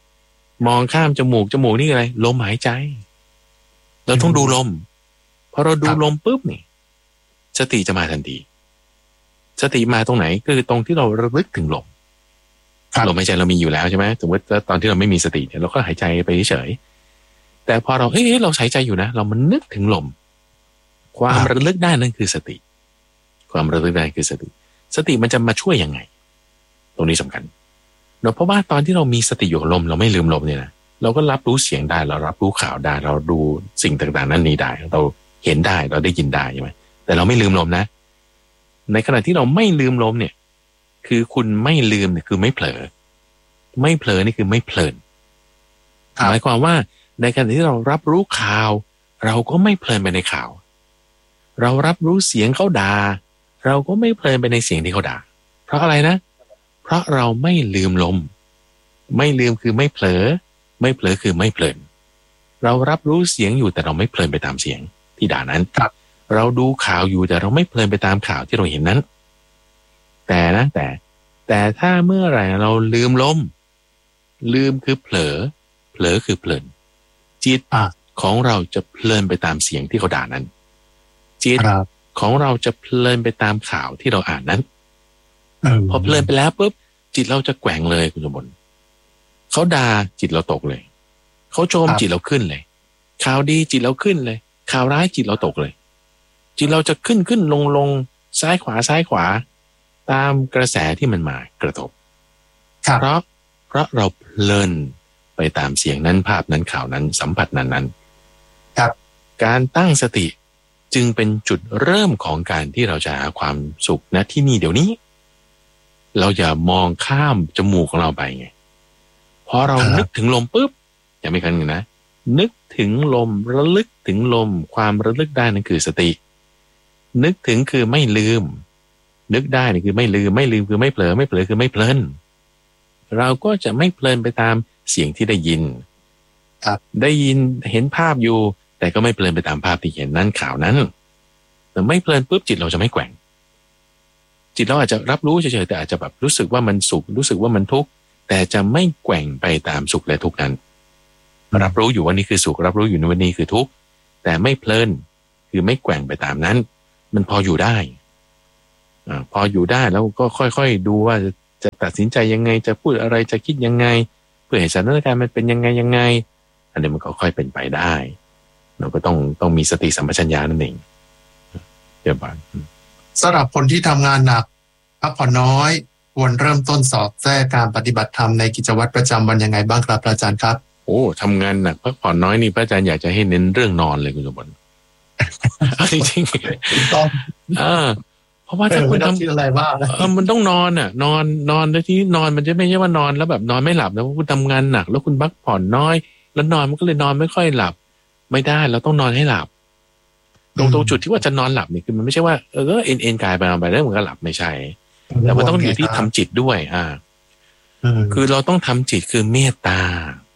นี่อะไรลมหายใจเราต้องดูลมพอเราดูลมปุ๊บนี่สติจะมาทันทีสติมาตรงไหนคือตรงที่เราระลึกถึงลมลมหายใจเรามีอยู่แล้วใช่ไหมสมมติตอนที่เราไม่มีสติเนี่ยเราก็หายใจไปเฉยแต่พอเราเราหายใจอยู่นะเรามันนึกถึงลมความระลึกได้นั่นคือสติความระลึกได้คือสติมันจะมาช่วยยังไงตรงนี้สำคัญเพราะว่าตอนที่เรามีสติอยู่กับลมเราไม่ลืมลมเนี่ยนะเราก็รับรู้เสียงได้เรารับรู้ข่าวได้เราดูสิ่งต่างๆนั้นนี้ได้เราเห็นได้เราได้ยินได้ใช่ไหมแต่เราไม่ลืมลมนะในขณะที่เราไม่ลืมลมเนี่ยคือคุณไม่ลืมเนี่ยคือไม่เผลอไม่เผลอนี่คือไม่เพลินหมายความว่าในขณะที่เรารับรู้ข่าวเราก็ไม่เพลินไปในข่าวเรารับรู้เสียงเขาด่าเราก็ไม่เพลินไปในเสียงที่เขาด่าเพราะอะไรนะเพราะเราไม่ลืมลมไม่ลืมคือไม่เผลอไม่เผลอคือไม่เพลินเรารับรู้เสียงอยู่แต่เราไม่เพลินไปตามเสียงที่ด่านั้นเราดูข่าวอยู่แต่เราไม่เพลินไปตามข่าวที่เราเห็นนั้นแต่ถ้าเมื่อไหร่เราลืมลมลืมคือเผลอเผลอคือเพลินจิตของเราจะเพลินไปตามเสียงที่เขาด่านั้นจิตของเราจะเพลินไปตามข่าวที่เราอ่านนั้นพอเพลินไปแล้วปุ๊บจิตเราจะแกว่งเลยคุณสมบัติเขาด่าจิตเราตกเลยเขาชมจิตเราขึ้นเลยข่าวดีจิตเราขึ้นเลยข่าวร้ายจิตเราตกเลยจิตเราจะขึ้นลงซ้ายขวาตามกระแสที่มันมากระทบเพราะเราเพลินไปตามเสียงนั้นภาพนั้นข่าวนั้นสัมผัสนั้นครับการตั้งสติจึงเป็นจุดเริ่มของการที่เราจะหาความสุขณที่นี่เดี๋ยวนี้เราอย่ามองข้ามจมูกของเราไปไงพอเรานึกถึงลมปุ๊บอย่าไม่คันหนึ่งนะนึกถึงลมระลึกถึงลมความระลึกได้นั่นคือสตินึกถึงคือไม่ลืมนึกได้นี่คือไม่ลืมคือไม่เผลอไม่เผลอคือไม่เพลินเราก็จะไม่เพลินไปตามเสียงที่ได้ยินได้ยินเห็นภาพอยู่แต่ก็ไม่เพลินไปตามภาพที่เห็นนั้นข่าวนั้นแต่ไม่เพลินปุ๊บจิตเราจะไม่แกว่งจิตเราอาจจะรับรู้เฉยๆแต่อาจจะแบบรู้สึกว่ามันสุขรู้สึกว่ามันทุกข์แต่จะไม่แกว่งไปตามสุขและทุกข์นั้นรับรู้อยู่ว่านี่คือสุขรับรู้อยู่ว่านี่คือทุกข์แต่ไม่เพลินคือไม่แกว่งไปตามนั้นมันพออยู่ได้พออยู่ได้แล้วก็ค่อยๆดูว่าจะตัดสินใจยังไงจะพูดอะไรจะคิดยังไงเพื่อให้สถานการณ์มันเป็นยังไงอันนี้มันก็ค่อยเป็นไปได้เราก็ต้องมีสติสัมปชัญญะนั่นเองเดี๋ยวบ้างสำหรับคนที่ทำงานหนักพักผ่อนน้อยควรเริ่มต้นสอดแทรกการปฏิบัติธรรมในกิจวัตรประจำวันยังไงบ้างครับอาจารย์ครับโอ้ทำงานหนักพักผ่อนน้อยนี่พระอาจารย์อยากจะให้เน้นเรื่องนอนเลยคุณสมบัติจริงๆต้องเพราะว่าถ้าคุณทำอะไรบ้างมันต้องนอนนอนแล้วที่นอนมันจะไม่ใช่ว่านอนแล้วแบบนอนไม่หลับนะเพราะคุณทำงานหนักแล้วคุณพักผ่อนน้อยแล้วนอนมันก็เลยนอนไม่ค่อยหลับไม่ได้เราต้องนอนให้หลับตรงจุดที่ว่าจะนอนหลับนี่คือมันไม่ใช่ว่าเอ็นกายไปเอาไปแล้วมันก็หลับไม่ใช่แต่มันต้องอยู่ที่ทำจิตด้วยคือเราต้องทำจิตคือเมตตา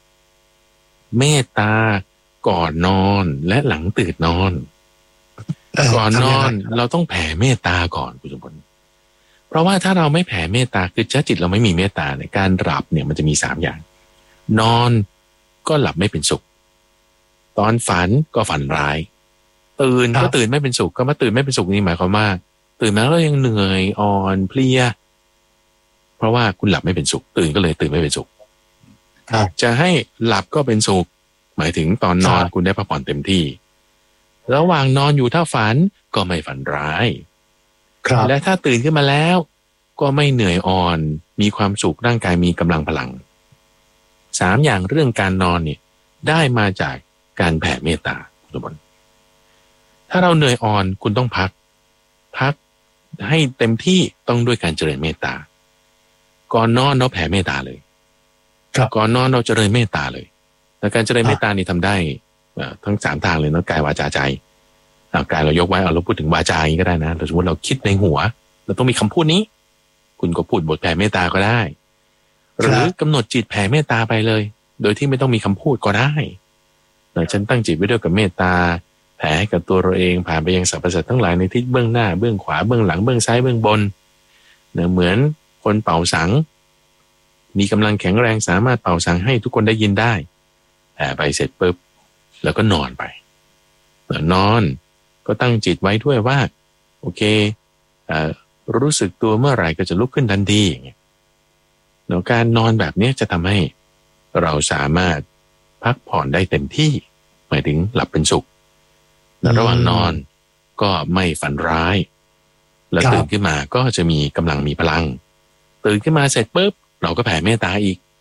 ก่อนนอนและหลังตื่นนอนก่อนนอนเราต้องแผ่เมตตาก่อนคุณสมบัติเพราะว่าถ้าเราไม่แผ่เมตตาคือจิตเราไม่มีเมตตาในการหลับเนี่ยมันจะมี3อย่างนอนก็หลับไม่เป็นสุขตอนฝันก็ฝันร้ายตื่นก็ตื่นไม่เป็นสุขก็มาตื่นไม่เป็นสุขนี่หมายความว่าตื่นมาแล้วยังเหนื่อยอ่อนเพลียเพราะว่าคุณหลับไม่เป็นสุขตื่นก็เลยตื่นไม่เป็นสุขจะให้หลับก็เป็นสุขหมายถึงตอนนอนคุณได้พักผ่อนเต็มที่ระหว่างนอนอยู่ถ้าฝันก็ไม่ฝันร้ายและถ้าตื่นขึ้นมาแล้วก็ไม่เหนื่อยอ่อนมีความสุขร่างกายมีกำลังพลัง3อย่างเรื่องการนอนเนี่ยได้มาจากการแผ่เมตตาทุกคนถ้าเราเหนื่อยอ่อนคุณต้องพักให้เต็มที่ต้องด้วยการเจริญเมตตาก่อนนอนเราแผ่เมตตาเลยก่อนนอนเราเจริญเมตตาเลยและการเจริญเมตตานี่ทำได้ทั้ง3ทางเลยนะกายวาจาใจกายเรายกไว้เราพูดถึงวาจาอย่างนี้ก็ได้นะสมมติเราคิดในหัวเราต้องมีคำพูดนี้คุณก็พูดบทแผ่เมตตาก็ได้หรือกำหนดจิตแผ่เมตตาไปเลยโดยที่ไม่ต้องมีคำพูดก็ได้ฉันตั้งจิตไว้ด้วยกับเมตตาแผ่ให้กับตัวเราเองผ่านไปยังสรรพสัตว์ทั้งหลายในทิศเบื้องหน้าเบื้องขวาเบื้องหลังเบื้องซ้ายเบื้องบนเหมือนคนเป่าสังมีกำลังแข็งแรงสามารถเป่าสังให้ทุกคนได้ยินได้แผ่ไปเสร็จปุ๊บแล้วก็นอนไปนอนก็ตั้งจิตไว้ด้วยว่าโอเครู้สึกตัวเมื่อไหร่ก็จะลุกขึ้นทันทีอย่างเงี้ยแล้วการนอนแบบนี้จะทำให้เราสามารถพักผ่อนได้เต็มที่หมายถึงหลับเป็นสุขและระหว่างนอนก็ไม่ฝันร้ายแล้วตื่นขึ้นมาก็จะมีกำลังมีพลังตื่นขึ้นมาเสร็จปุ๊บเราก็แผ่เมตตาอีก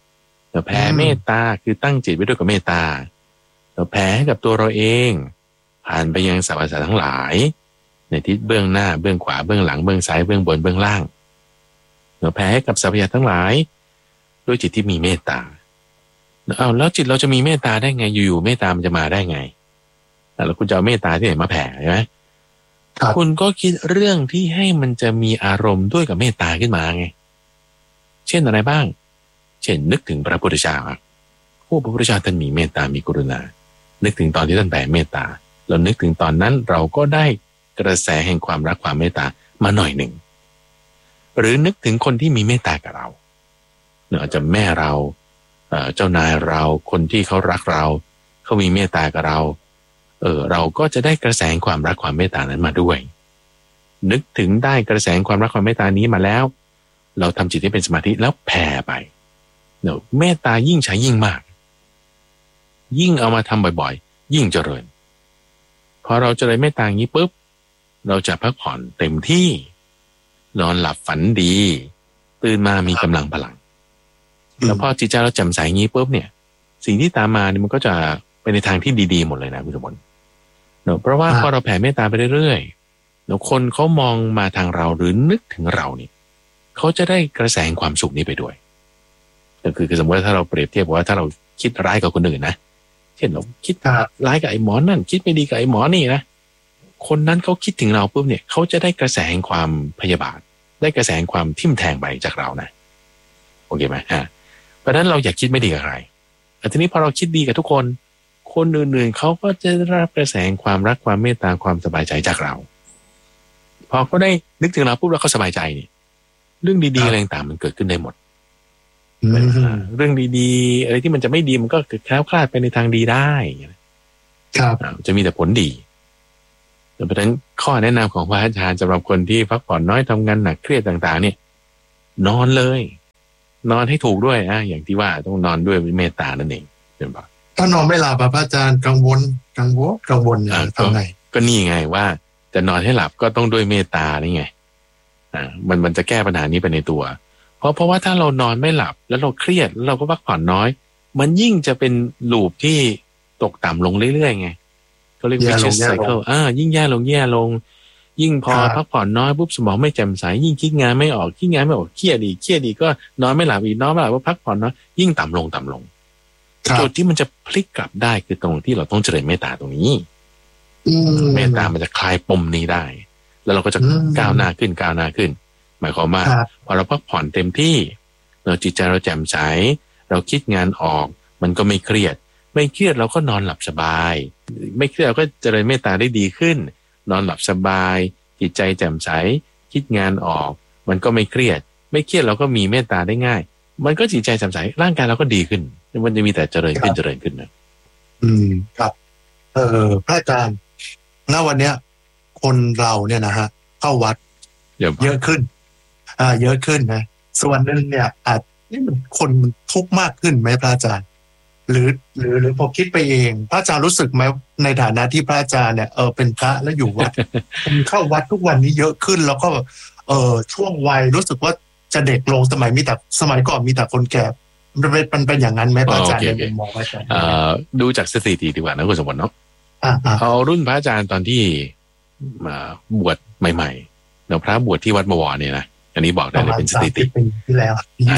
เราแผ่เมตตาคือตั้งจิตไว้ด้วยกับเมตตาเราแผ่ให้กับตัวเราเองผ่านไปยังสรรพสัตว์ทั้งหลายในทิศเบื้องหน้าเบื้องขวาเบื้องหลังเบื้องซ้ายเบื้องบนเบื้องล่างเราแผ่ให้กับสรรพสัตว์ทั้งหลายด้วยจิตที่มีเมตตาแล้วจิตเราจะมีเมตตาได้ไงอยู่ๆเมตตามันจะมาได้ไงแล้วคุณจะเอาเมตตาที่ไหนมาแผ่ใช่ไหมคุณก็คิดเรื่องที่ให้มันจะมีอารมณ์ด้วยกับเมตตาขึ้นมาไงเช่นอะไรบ้างเช่นนึกถึงพระพุทธเจ้าพระพุทธเจ้าท่านมีเมตตามีกรุณานึกถึงตอนที่ท่านแผ่เมตตาเรานึกถึงตอนนั้นเราก็ได้กระแสแห่งความรักความเมตตามาหน่อยหนึ่งหรือนึกถึงคนที่มีเมตตากับเราอาจจะแม่เราเจ้านายเราคนที่เขารักเราเขามีเมตตากับเราเราก็จะได้กระแสความรักความเมตตานั้นมาด้วยนึกถึงได้กระแสความรักความเมตตานี้มาแล้วเราทำจิตให้เป็นสมาธิแล้วแผ่ไปเมตตายิ่งใช้ยิ่งมากยิ่งเอามาทำบ่อยๆยิ่งเจริญพอเราเจริญเมตตาอย่างนี้ปุ๊บเราจะพักผ่อนเต็มที่นอนหลับฝันดีตื่นมามีกำลังพลังแล้วพอจิตใจเราแจ่มใสอย่างนี้ปุ๊บเนี่ยสิ่งที่ตามมาเนี่ยมันก็จะเป็นในทางที่ดีๆหมดเลยนะคุณสมบัติเพราะว่าพอเราแผ่เมตตาไปเรื่อยๆคนเขามองมาทางเราหรือนึกถึงเราเนี่ยเขาจะได้กระแสความสุขนี้ไปด้วยก็คือสมมติว่าถ้าเราเปรียบเทียบว่าถ้าเราคิดร้ายกับคนอื่นนะเช่นเราคิดร้ายกับไอ้หมอนั่นคิดไม่ดีกับไอ้หมอนี่นะคนนั้นเขาคิดถึงเราปุ๊บเนี่ยเขาจะได้กระแสแห่งความพยาบาทได้กระแสแห่งความทิ่มแทงไปจากเรานะโอเคไหมเพราะฉะนั้นเราอยากคิดไม่ดีกับใครแต่ทีนี้พอเราคิดดีกับทุกคนคนอื่นๆเขาก็จะได้รับกระแสแห่งความรักความเมตตาความสบายใจจากเราพอเขาได้นึกถึงเราปุ๊บแล้วเขาสบายใจเนี่ยเรื่องดีๆอะไรต่างๆมันเกิดขึ้นได้หมดเรื่องดีๆอะไรที่มันจะไม่ดีมันก็เกิดแคล้วคลาดไปในทางดีได้ครับจะมีแต่ผลดีเพราะฉะนั้นข้อแนะนำของพระอาจารย์สำหรับคนที่พักผ่อนน้อยทำงานหนักเครียดต่างๆเนี่ยนอนเลยนอนให้ถูกด้วยอย่างที่ว่าต้องนอนด้วยเมตตานั่นเองใช่ไหมถ้านอนไม่หลับพระอาจารย์กังวลทำไงก็นี่ไงว่าจะนอนให้หลับก็ต้องด้วยเมตตานี่ไงมันจะแก้ปัญหานี้ไปในตัวเพราะว่าถ้าเรานอนไม่หลับแล้วเราเครียดแล้วเราก็พักผ่อนน้อยมันยิ่งจะเป็นลูปที่ตกต่ำลงเรื่อยๆไงเขาเรียก vicious cycle ยิ่งแย่ลงยิ่งพอพักผ่อนน้อยปุ๊บสมองไม่แจ่มใสยิ่งคิดงานไม่ออกเครียดอีกก็นอนไม่หลับอีกนอนไม่หลับว่าพักผ่อนน้อยยิ่งต่ำลงจุดที่มันจะพลิกกลับได้คือตรงที่เราต้องเจริญเมตตาตรงนี้เมตตามันจะคลายปมนี้ได้แล้วเราก็จะก้าวหน้าขึ้นหมายความว่าพอเราพักผ่อนเต็มที่เราจิตใจเราแจ่มใสเราคิดงานออกมันก็ไม่เครียดเราก็นอนหลับสบายไม่เครียดเราก็เจริญเมตตาได้ดีขึ้นนอนหลับสบายจิตใจแจ่มใสคิดงานออกมันก็ไม่เครียดเราก็มีเมตตาได้ง่ายมันก็จิตใจแจ่มใสร่างกายเราก็ดีขึ้นมันจะมีแต่เจริญขึ้นนะครับพระอาจารย์ณวันเนี้ยคนเราเนี่ยนะฮะเข้าวัดเยอะขึ้นนะส่วนหนึ่งเนี่ยนี่มันคนมันทุกข์มากขึ้นไหมพระอาจารย์หรือพอคิดไปเองพระอาจารย์รู้สึกไหมในฐานะที่พระอาจารย์เนี่ยเป็นพระแล้วอยู่วัด คนเข้าวัดทุกวันนี้เยอะขึ้นแล้วก็ช่วงวัยรู้สึกว่าจะเด็กลงสมัยก่อนมีแต่คนแก่มันเป็นอย่างนั้นไหมพระอาจารย์ในมุมมองพระอาจารย์ดูจากสถิติดีกว่านะคุณสมบัติเนาะเอารุ่นพระอาจารย์ตอนที่มาบวชใหม่ๆเราพระบวชที่วัดบวรเนี่ยนะอันนี้บอกได้เลยเป็นสถิติปีที่แล้ว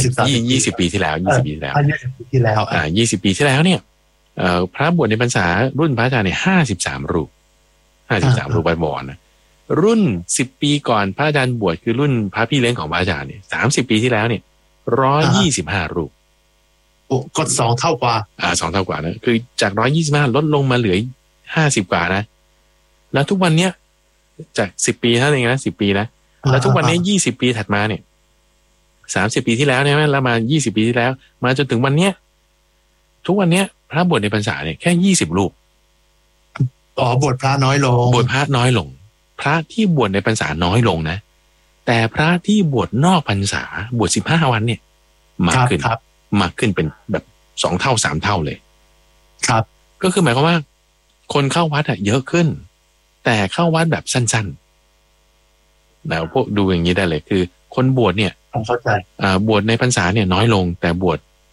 20 ปีที่แล้ว20 ปีที่แล้ว20 ปีที่แล้วเนี่ยพระบวชในพรรษารุ่นพระอาจารย์เนี่ย53 รูปวัดบวรนะรุ่น10 ปีก่อนพระอาจารย์บวชคือรุ่นพระพี่เลี้ยงของพระอาจารย์เนี่ย30 ปีที่แล้วเนี่ย125 รูปก็2 เท่ากว่า 2 เท่ากว่านะคือจาก125ลดลงมาเหลือ50 กว่านะแล้วทุกวันเนี้ยจาก10 ปีเท่านั้นเองนะ10 ปีนะแล้วทุกวันนี้20 ปีถัดมาเนี่ย30 ปีที่แล้วเนี่ยแล้วมา20 ปีที่แล้วมาจนถึงวันเนี้ยทุกวันเนี้ยพระบวชในพรรษาเนี่ยแค่20 รูปบวชพระน้อยลงพระที่บวชในพรรษาน้อยลงนะแต่พระที่บวชนอกพรรษาบวช15 วันเนี่ยมากขึ้นเป็นแบบ2 เท่า3 เท่าเลยครับก็คือหมายความว่าคนเข้าวัดเยอะขึ้นแต่เข้าวัดแบบสั้นๆแล้วพวกดูอย่างนี้ได้เลยคือคนบวชเนี่ยผมเข้าใจบวชในพรรษาเนี่ยน้อยลงแต่บวช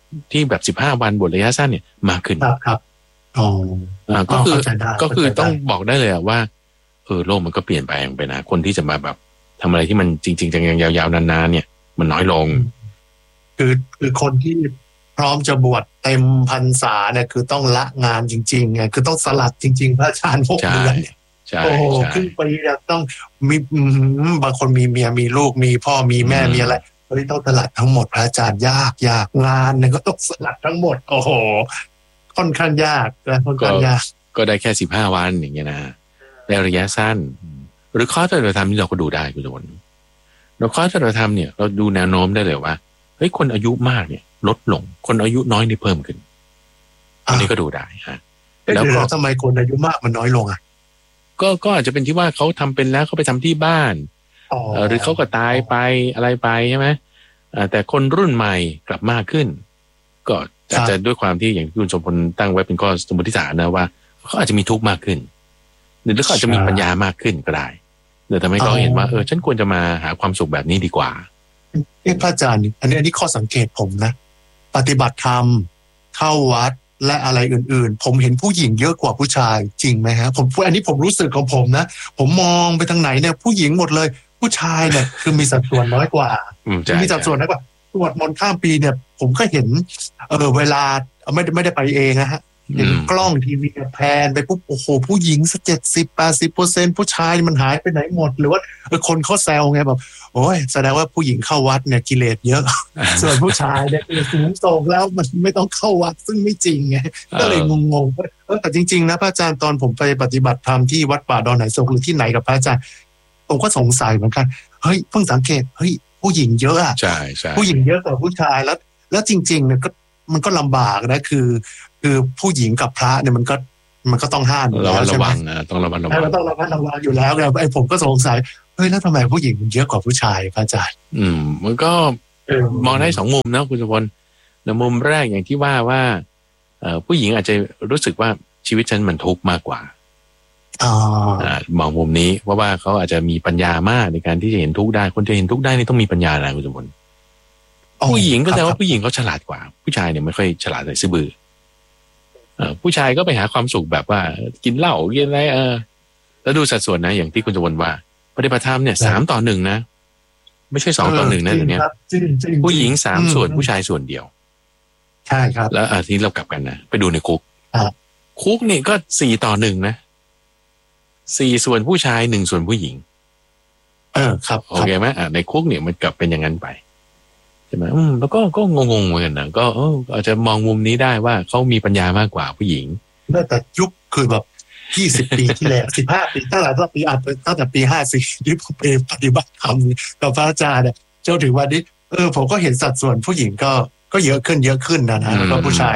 ที่แบบ15 วันบวชระยะสั้นเนี่ยมากขึ้นครับอ๋อก็คือต้องบอกได้เลยว่าโลกมันก็เปลี่ยนแปลงไปนะคนที่จะมาแบบทำอะไรที่มันจริงๆจังๆยาวๆนานๆเนี่ยมันน้อยลงคือคนที่พร้อมจะบวชเต็มพรรษาเนี่ยคือต้องละงานจริงๆไงคือต้องสลัดจริงๆพระอาจารย์6 เดือนเนี่ยโอ้ครึ่งปีเนี่ยต้องมีบางคนมีเมียมีลูกมีพ่อมีแม่มีอะไรต้องสลัดทั้งหมดพระอาจารย์ยากงานเนี่ยก็ต้องสลัดทั้งหมดโอ้โหค่อนข้างยากค่อนข้างยากก็ได้แค่15 วันอย่างเงี้ยนะในระยะสั้นหรือข้อปฏิบัติธรรมที่เราก็ดูได้คุณสมบัติเราข้อปฏิบัติธรรมเนี่ยเราดูแนวโน้มได้เลยว่าเฮ้ยคนอายุมากเนี่ยลดลงคนอายุน้อยนี่เพิ่มขึ้นอันนี้ก็ดูได้ฮะแล้วก็ทำไมคนอายุมากมันน้อยลงอ่ะก็อาจจะเป็นที่ว่าเขาทำเป็นแล้วเขาไปทำที่บ้านหรือเขาก็ตายไปอะไรไปใช่ไหมแต่คนรุ่นใหม่กลับมากขึ้นก็อาจจะด้วยความที่อย่างที่คุณสมพลตั้งไว้เป็นข้อสมมติฐานนะว่าเขาอาจจะมีทุกข์มากขึ้นหรือเขาอาจจะมีปัญญามากขึ้นก็ได้เดี๋ยวทำให้เขาเห็นว่าฉันควรจะมาหาความสุขแบบนี้ดีกว่าพระอาจารย์อันนี้ข้อสังเกตผมนะปฏิบัติธรรมเข้าวัดและอะไรอื่นๆผมเห็นผู้หญิงเยอะกว่าผู้ชายจริงไหมฮะอันนี้ผมรู้สึกของผมนะผมมองไปทางไหนเนี่ยผู้หญิงหมดเลยผู้ชายเนี่ยคือมีสัดส่วนน้อยกว่ามีสัดส่วนน้อยกว่าสวดมนต์ข้ามปีเนี่ยผมก็เห็นเวลาไม่ได้ไปเองนะฮะเห็นกล้องทีวีแพนไปปุ๊บโอ้โหผู้หญิงสัก70-80%ผู้ชายมันหายไปไหนหมดหรือว่าคนเขาแซวไงแบบโอ้ยแสดงว่าผู้หญิงเข้าวัดเนี่ยกิเลสเยอะ ส่วนผู้ชายเนี่ยคือสูงส่งแล้วมันไม่ต้องเข้าวัดซึ่งไม่จริงไงก็เลยงงๆแต่จริงๆนะพระอาจารย์ตอนผมไปปฏิบัติธรรมที่วัดป่าดอนไหนโศกหรือที่ไหนกับพระอาจารย์ผมก็สงสัยเหมือนกันเฮ้ยเพิ่งสังเกตเฮ้ยผู้หญิงเยอะอ่ะใช่ผู้หญิงเยอะกว่าผู้ชายแล้วจริงๆเนี่ยก็มันก็ลำบากนะคือผู้หญิงกับพระเนี่ยมันก็ต้องห้ามอยู่แล้วใช่ไหมต้องระวังต้องระวังอยู่แล้วไอ้ผมก็สงสัยเฮ้ยแล้วทำไมผู้หญิงมันเยอะกว่าผู้ชายพระอาจารย์มันก็มองได้2 มุมนะคุณสุพลในมุมแรกอย่างที่ว่าผู้หญิงอาจจะรู้สึกว่าชีวิตฉันมันทุกข์มากกว่ามองมุมนี้ว่าเขาอาจจะมีปัญญามากในการที่จะเห็นทุกข์ได้คนจะเห็นทุกข์ได้นี่ต้องมีปัญญานะคุณสุพลผู้หญิงก็แสดงว่าผู้หญิงเขาฉลาดกว่าผู้ชายเนี่ยไม่ค่อยฉลาดเลยซื่อบื้อผู้ชายก็ไปหาความสุขแบบว่ากินเหล้ากินอะไรแล้วดูสัดส่วนนะอย่างที่คุณสุพลว่าปฏิบัติธรรมเนี่ย3:1นะไม่ใช่2:1นะเดี๋ยวนี้ผู้หญิง3 ส่วนผู้ชายส่วนเดียวใช่ครับแล้วทีนี้เรากลับกันนะไปดูในคุกนี่ก็4:1นะ4 ส่วนผู้ชาย1 ส่วนผู้หญิงครับโอเคไหมในคุกเนี่ยมันกลับเป็นอย่างนั้นไปใช่ไหมแล้วก็งงๆเหมือนกันนะก็อาจจะมองมุมนี้ได้ว่าเขามีปัญญามากกว่าผู้หญิงแต่ยุคคือแบบ20 ปีที่แล้ว15 ปีตั้งแต่ปี54ที่ผมไปปฏิบัติธรรมกับพระอาจารย์เนี่ยจนถึงวันนี้ผมก็เห็นสัดส่วนผู้หญิงก็เยอะขึ้นนะแล้วก็ผู้ชาย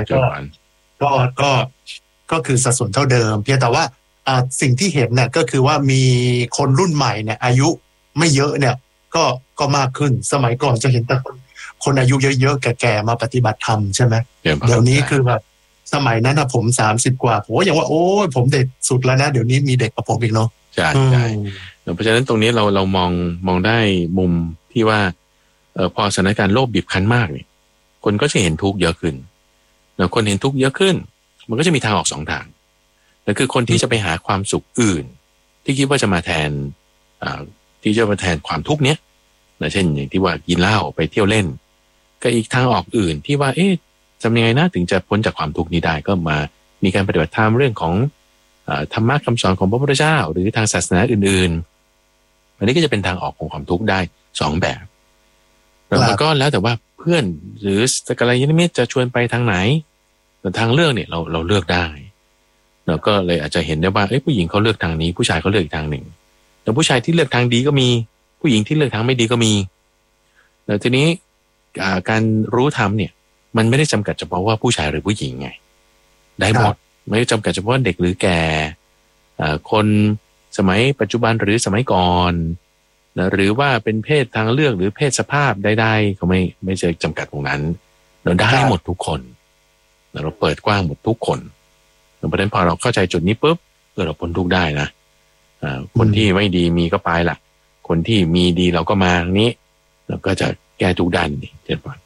ก็คือสัดส่วนเท่าเดิมเพียงแต่ว่าสิ่งที่เห็นเนี่ยก็คือว่ามีคนรุ่นใหม่เนี่ยอายุไม่เยอะเนี่ยก็มากขึ้นสมัยก่อนจะเห็นแต่คนอายุเยอะๆแก่ๆมาปฏิบัติธรรมใช่ไหมเดี๋ยวนี้คือแบบสมัยนั้นนะผม30 กว่าผมก็ยังว่าโอ้ยผมเด็กสุดแล้วนะเดี๋ยวนี้มีเด็กกว่าผมอีกเนาะใช่เพราะฉะนั้นตรงนี้เรามองได้มุมที่ว่าพอสถานการณ์โลกบีบคั้นมากเนี่ยคนก็จะเห็นทุกข์เยอะขึ้นแล้วคนเห็นทุกข์เยอะขึ้นมันก็จะมีทางออก2 ทางนั่นคือคนที่จะไปหาความสุขอื่นที่คิดว่าจะมาแทนที่จะมาแทนความทุกข์เนี้ยนะเช่นอย่างที่ว่ากินเหล้าไปเที่ยวเล่นก็อีกทางออกอื่นที่ว่าทำยังไงนะถึงจะพ้นจากความทุกข์นี้ได้ก็มามีการปฏิบัติธรรมเรื่องของธรรมะคำสอนของพระพุทธเจ้าหรือทางศาสนาอื่นๆอันนี้ก็จะเป็นทางออกของความทุกข์ได้2 แบบแล้วก็แล้วแต่ว่าเพื่อนหรือสักการยานมิตรจะชวนไปทางไหนแต่ทางเลือกเนี่ยเราเลือกได้เราก็เลยอาจจะเห็นได้ว่าผู้หญิงเขาเลือกทางนี้ผู้ชายเขาเลือกอีกทางหนึ่งแต่ผู้ชายที่เลือกทางดีก็มีผู้หญิงที่เลือกทางไม่ดีก็มีแล้วทีนี้การรู้ธรรมเนี่ยมันไม่ได้จำกัดเฉพาะว่าผู้ชายหรือผู้หญิงไงได้หมดไม่ได้จำกัดเฉพาะเด็กหรือแก่คนสมัยปัจจุบันหรือสมัยก่อนนะหรือว่าเป็นเพศทางเลือกหรือเพศสภาพใดๆก็ไม่ใช่จำกัดตรงนั้นเราได้หมดทุกคนเราเปิดกว้างหมดทุกคนเพราะฉะนั้นพอเราเข้าใจจุดนี้ปุ๊บเราพ้นทุกข์ได้นะคนที่ไม่ดีมีก็ไปละคนที่มีดีเราก็มาทางนี้เราก็จะแก้ทุกด้านนี่เจ็ดวัน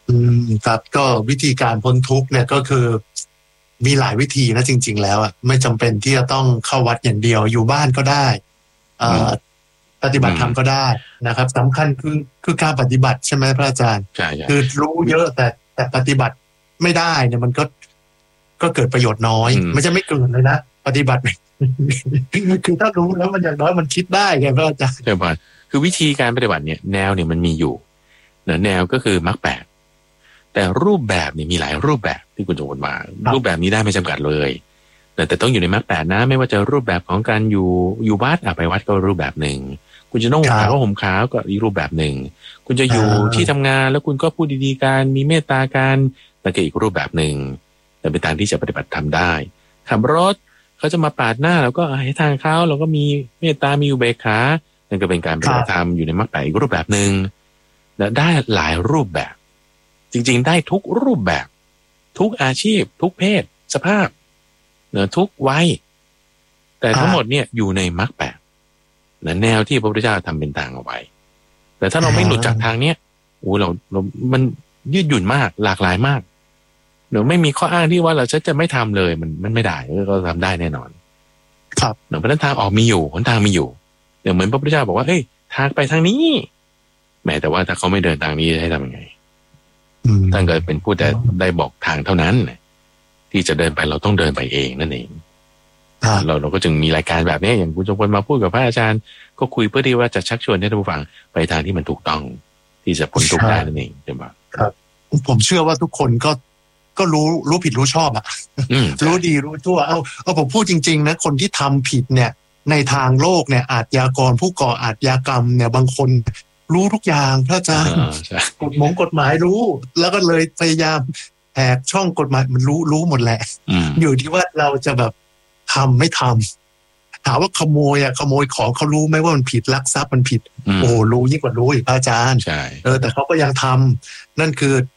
ครับก็วิธีการพ้นทุกข์เนี่ยก็คือมีหลายวิธีนะจริงๆแล้วอ่ะไม่จำเป็นที่จะต้องเข้าวัดอย่างเดียวอยู่บ้านก็ได้ปฏิบัติธรรมก็ได้นะครับสำคัญคือการปฏิบัติใช่ไหมพระอาจารย์คือรู้เยอะแต่ปฏิบัติไม่ได้เนี่ยมันก็เกิดประโยชน์น้อยไม่ใช่ไม่เกินเลยนะปฏิบัติคือถ้ารู้แล้วมันอย่างน้อยมันคิดได้ไงพระอาจารย์ใช่ป่ะคือวิธีการปฏิบัติเนี่ยแนวเนี่ยมันมีอยู่แนวก็คือมรรคแปดแต่รูปแบบนี่มีหลายรูปแบบที่คุณจะวนมารูปแบบนี้ได้ไม่จำกัดเลยแต่ต้องอยู่ในมรรคแปดนะไม่ว่าจะรูปแบบของการอยู่วัดไปวัดก็รูปแบบหนึ่งคุณจะต้องห่มขาวก็ห่มขาวก็อีกรูปแบบหนึ่งคุณจะอยู่ที่ทำงานแล้วคุณก็พูดดีๆกันมีเมตตากันนั่นก็อีกรูปแบบหนึ่งแต่เป็นทางที่จะปฏิบัติทำได้ขับรถเขาจะมาปาดหน้าเราก็ให้ทางเขาเราก็มีเมตตามีอุเบกขานั่นก็เป็นการปฏิบัติธรรมอยู่ในมรรคแปดอีกรูปแบบหนึ่งและได้หลายรูปแบบจริงๆได้ทุกรูปแบบทุกอาชีพทุกเพศสภาพทุกวัยแต่ทั้งหมดเนี่ยอยู่ในมรรคแปดแนวที่พระพุทธเจ้าทำเป็นทางเอาไว้แต่ถ้าเราไม่หลุดจากทางเนี้ยเรามันยืดหยุ่นมากหลากหลายมากไม่มีข้ออ้างที่ว่าเราจะไม่ทำเลยมันไม่ได้เราทำได้แน่นอนครับเพราะนั้นทางออกมีอยู่หนทางมีอยู่เหมือนพระพุทธเจ้าบอกว่าเฮ้ยทางไปทางนี้แม้แต่ว่าถ้าเขาไม่เดินทางนี้ให้ทำยังไงท่านก็เป็นผู้แต่ได้บอกทางเท่านั้นที่จะเดินไปเราต้องเดินไปเองนั่นเองเราก็จึงมีรายการแบบนี้อย่างคุณจงพลมาพูดกับพระอาจารย์ก็คุยเพื่อที่ว่าจะชักชวนให้ท่านผู้ฟังไปทางที่มันถูกต้องที่จะพ้นทุกข์ได้นั่นเองใช่ไหมครับผมเชื่อว่าทุกคนก็รู้ผิดรู้ชอบอะรู้ดีรู้ชั่วเอาผมพูดจริงๆนะคนที่ทำผิดเนี่ยในทางโลกเนี่ยอาชญากรผู้ก่ออาชญากรรมเนี่ยบางคนรู้ทุกอย่างพระอาจารย์กฎหมายรู้แล้วก็เลยพยายามแหกช่องกฎหมายมันรู้หมดแหละอยู่ที่ว่าเราจะแบบทำไม่ทำถามว่าขโมยของเขารู้ไหมว่ามันผิดลักทรัพย์มันผิดรู้ยิ่งกว่ารู้อีกพระอาจารย์แต่เขาก็ยังทำนั่นคือ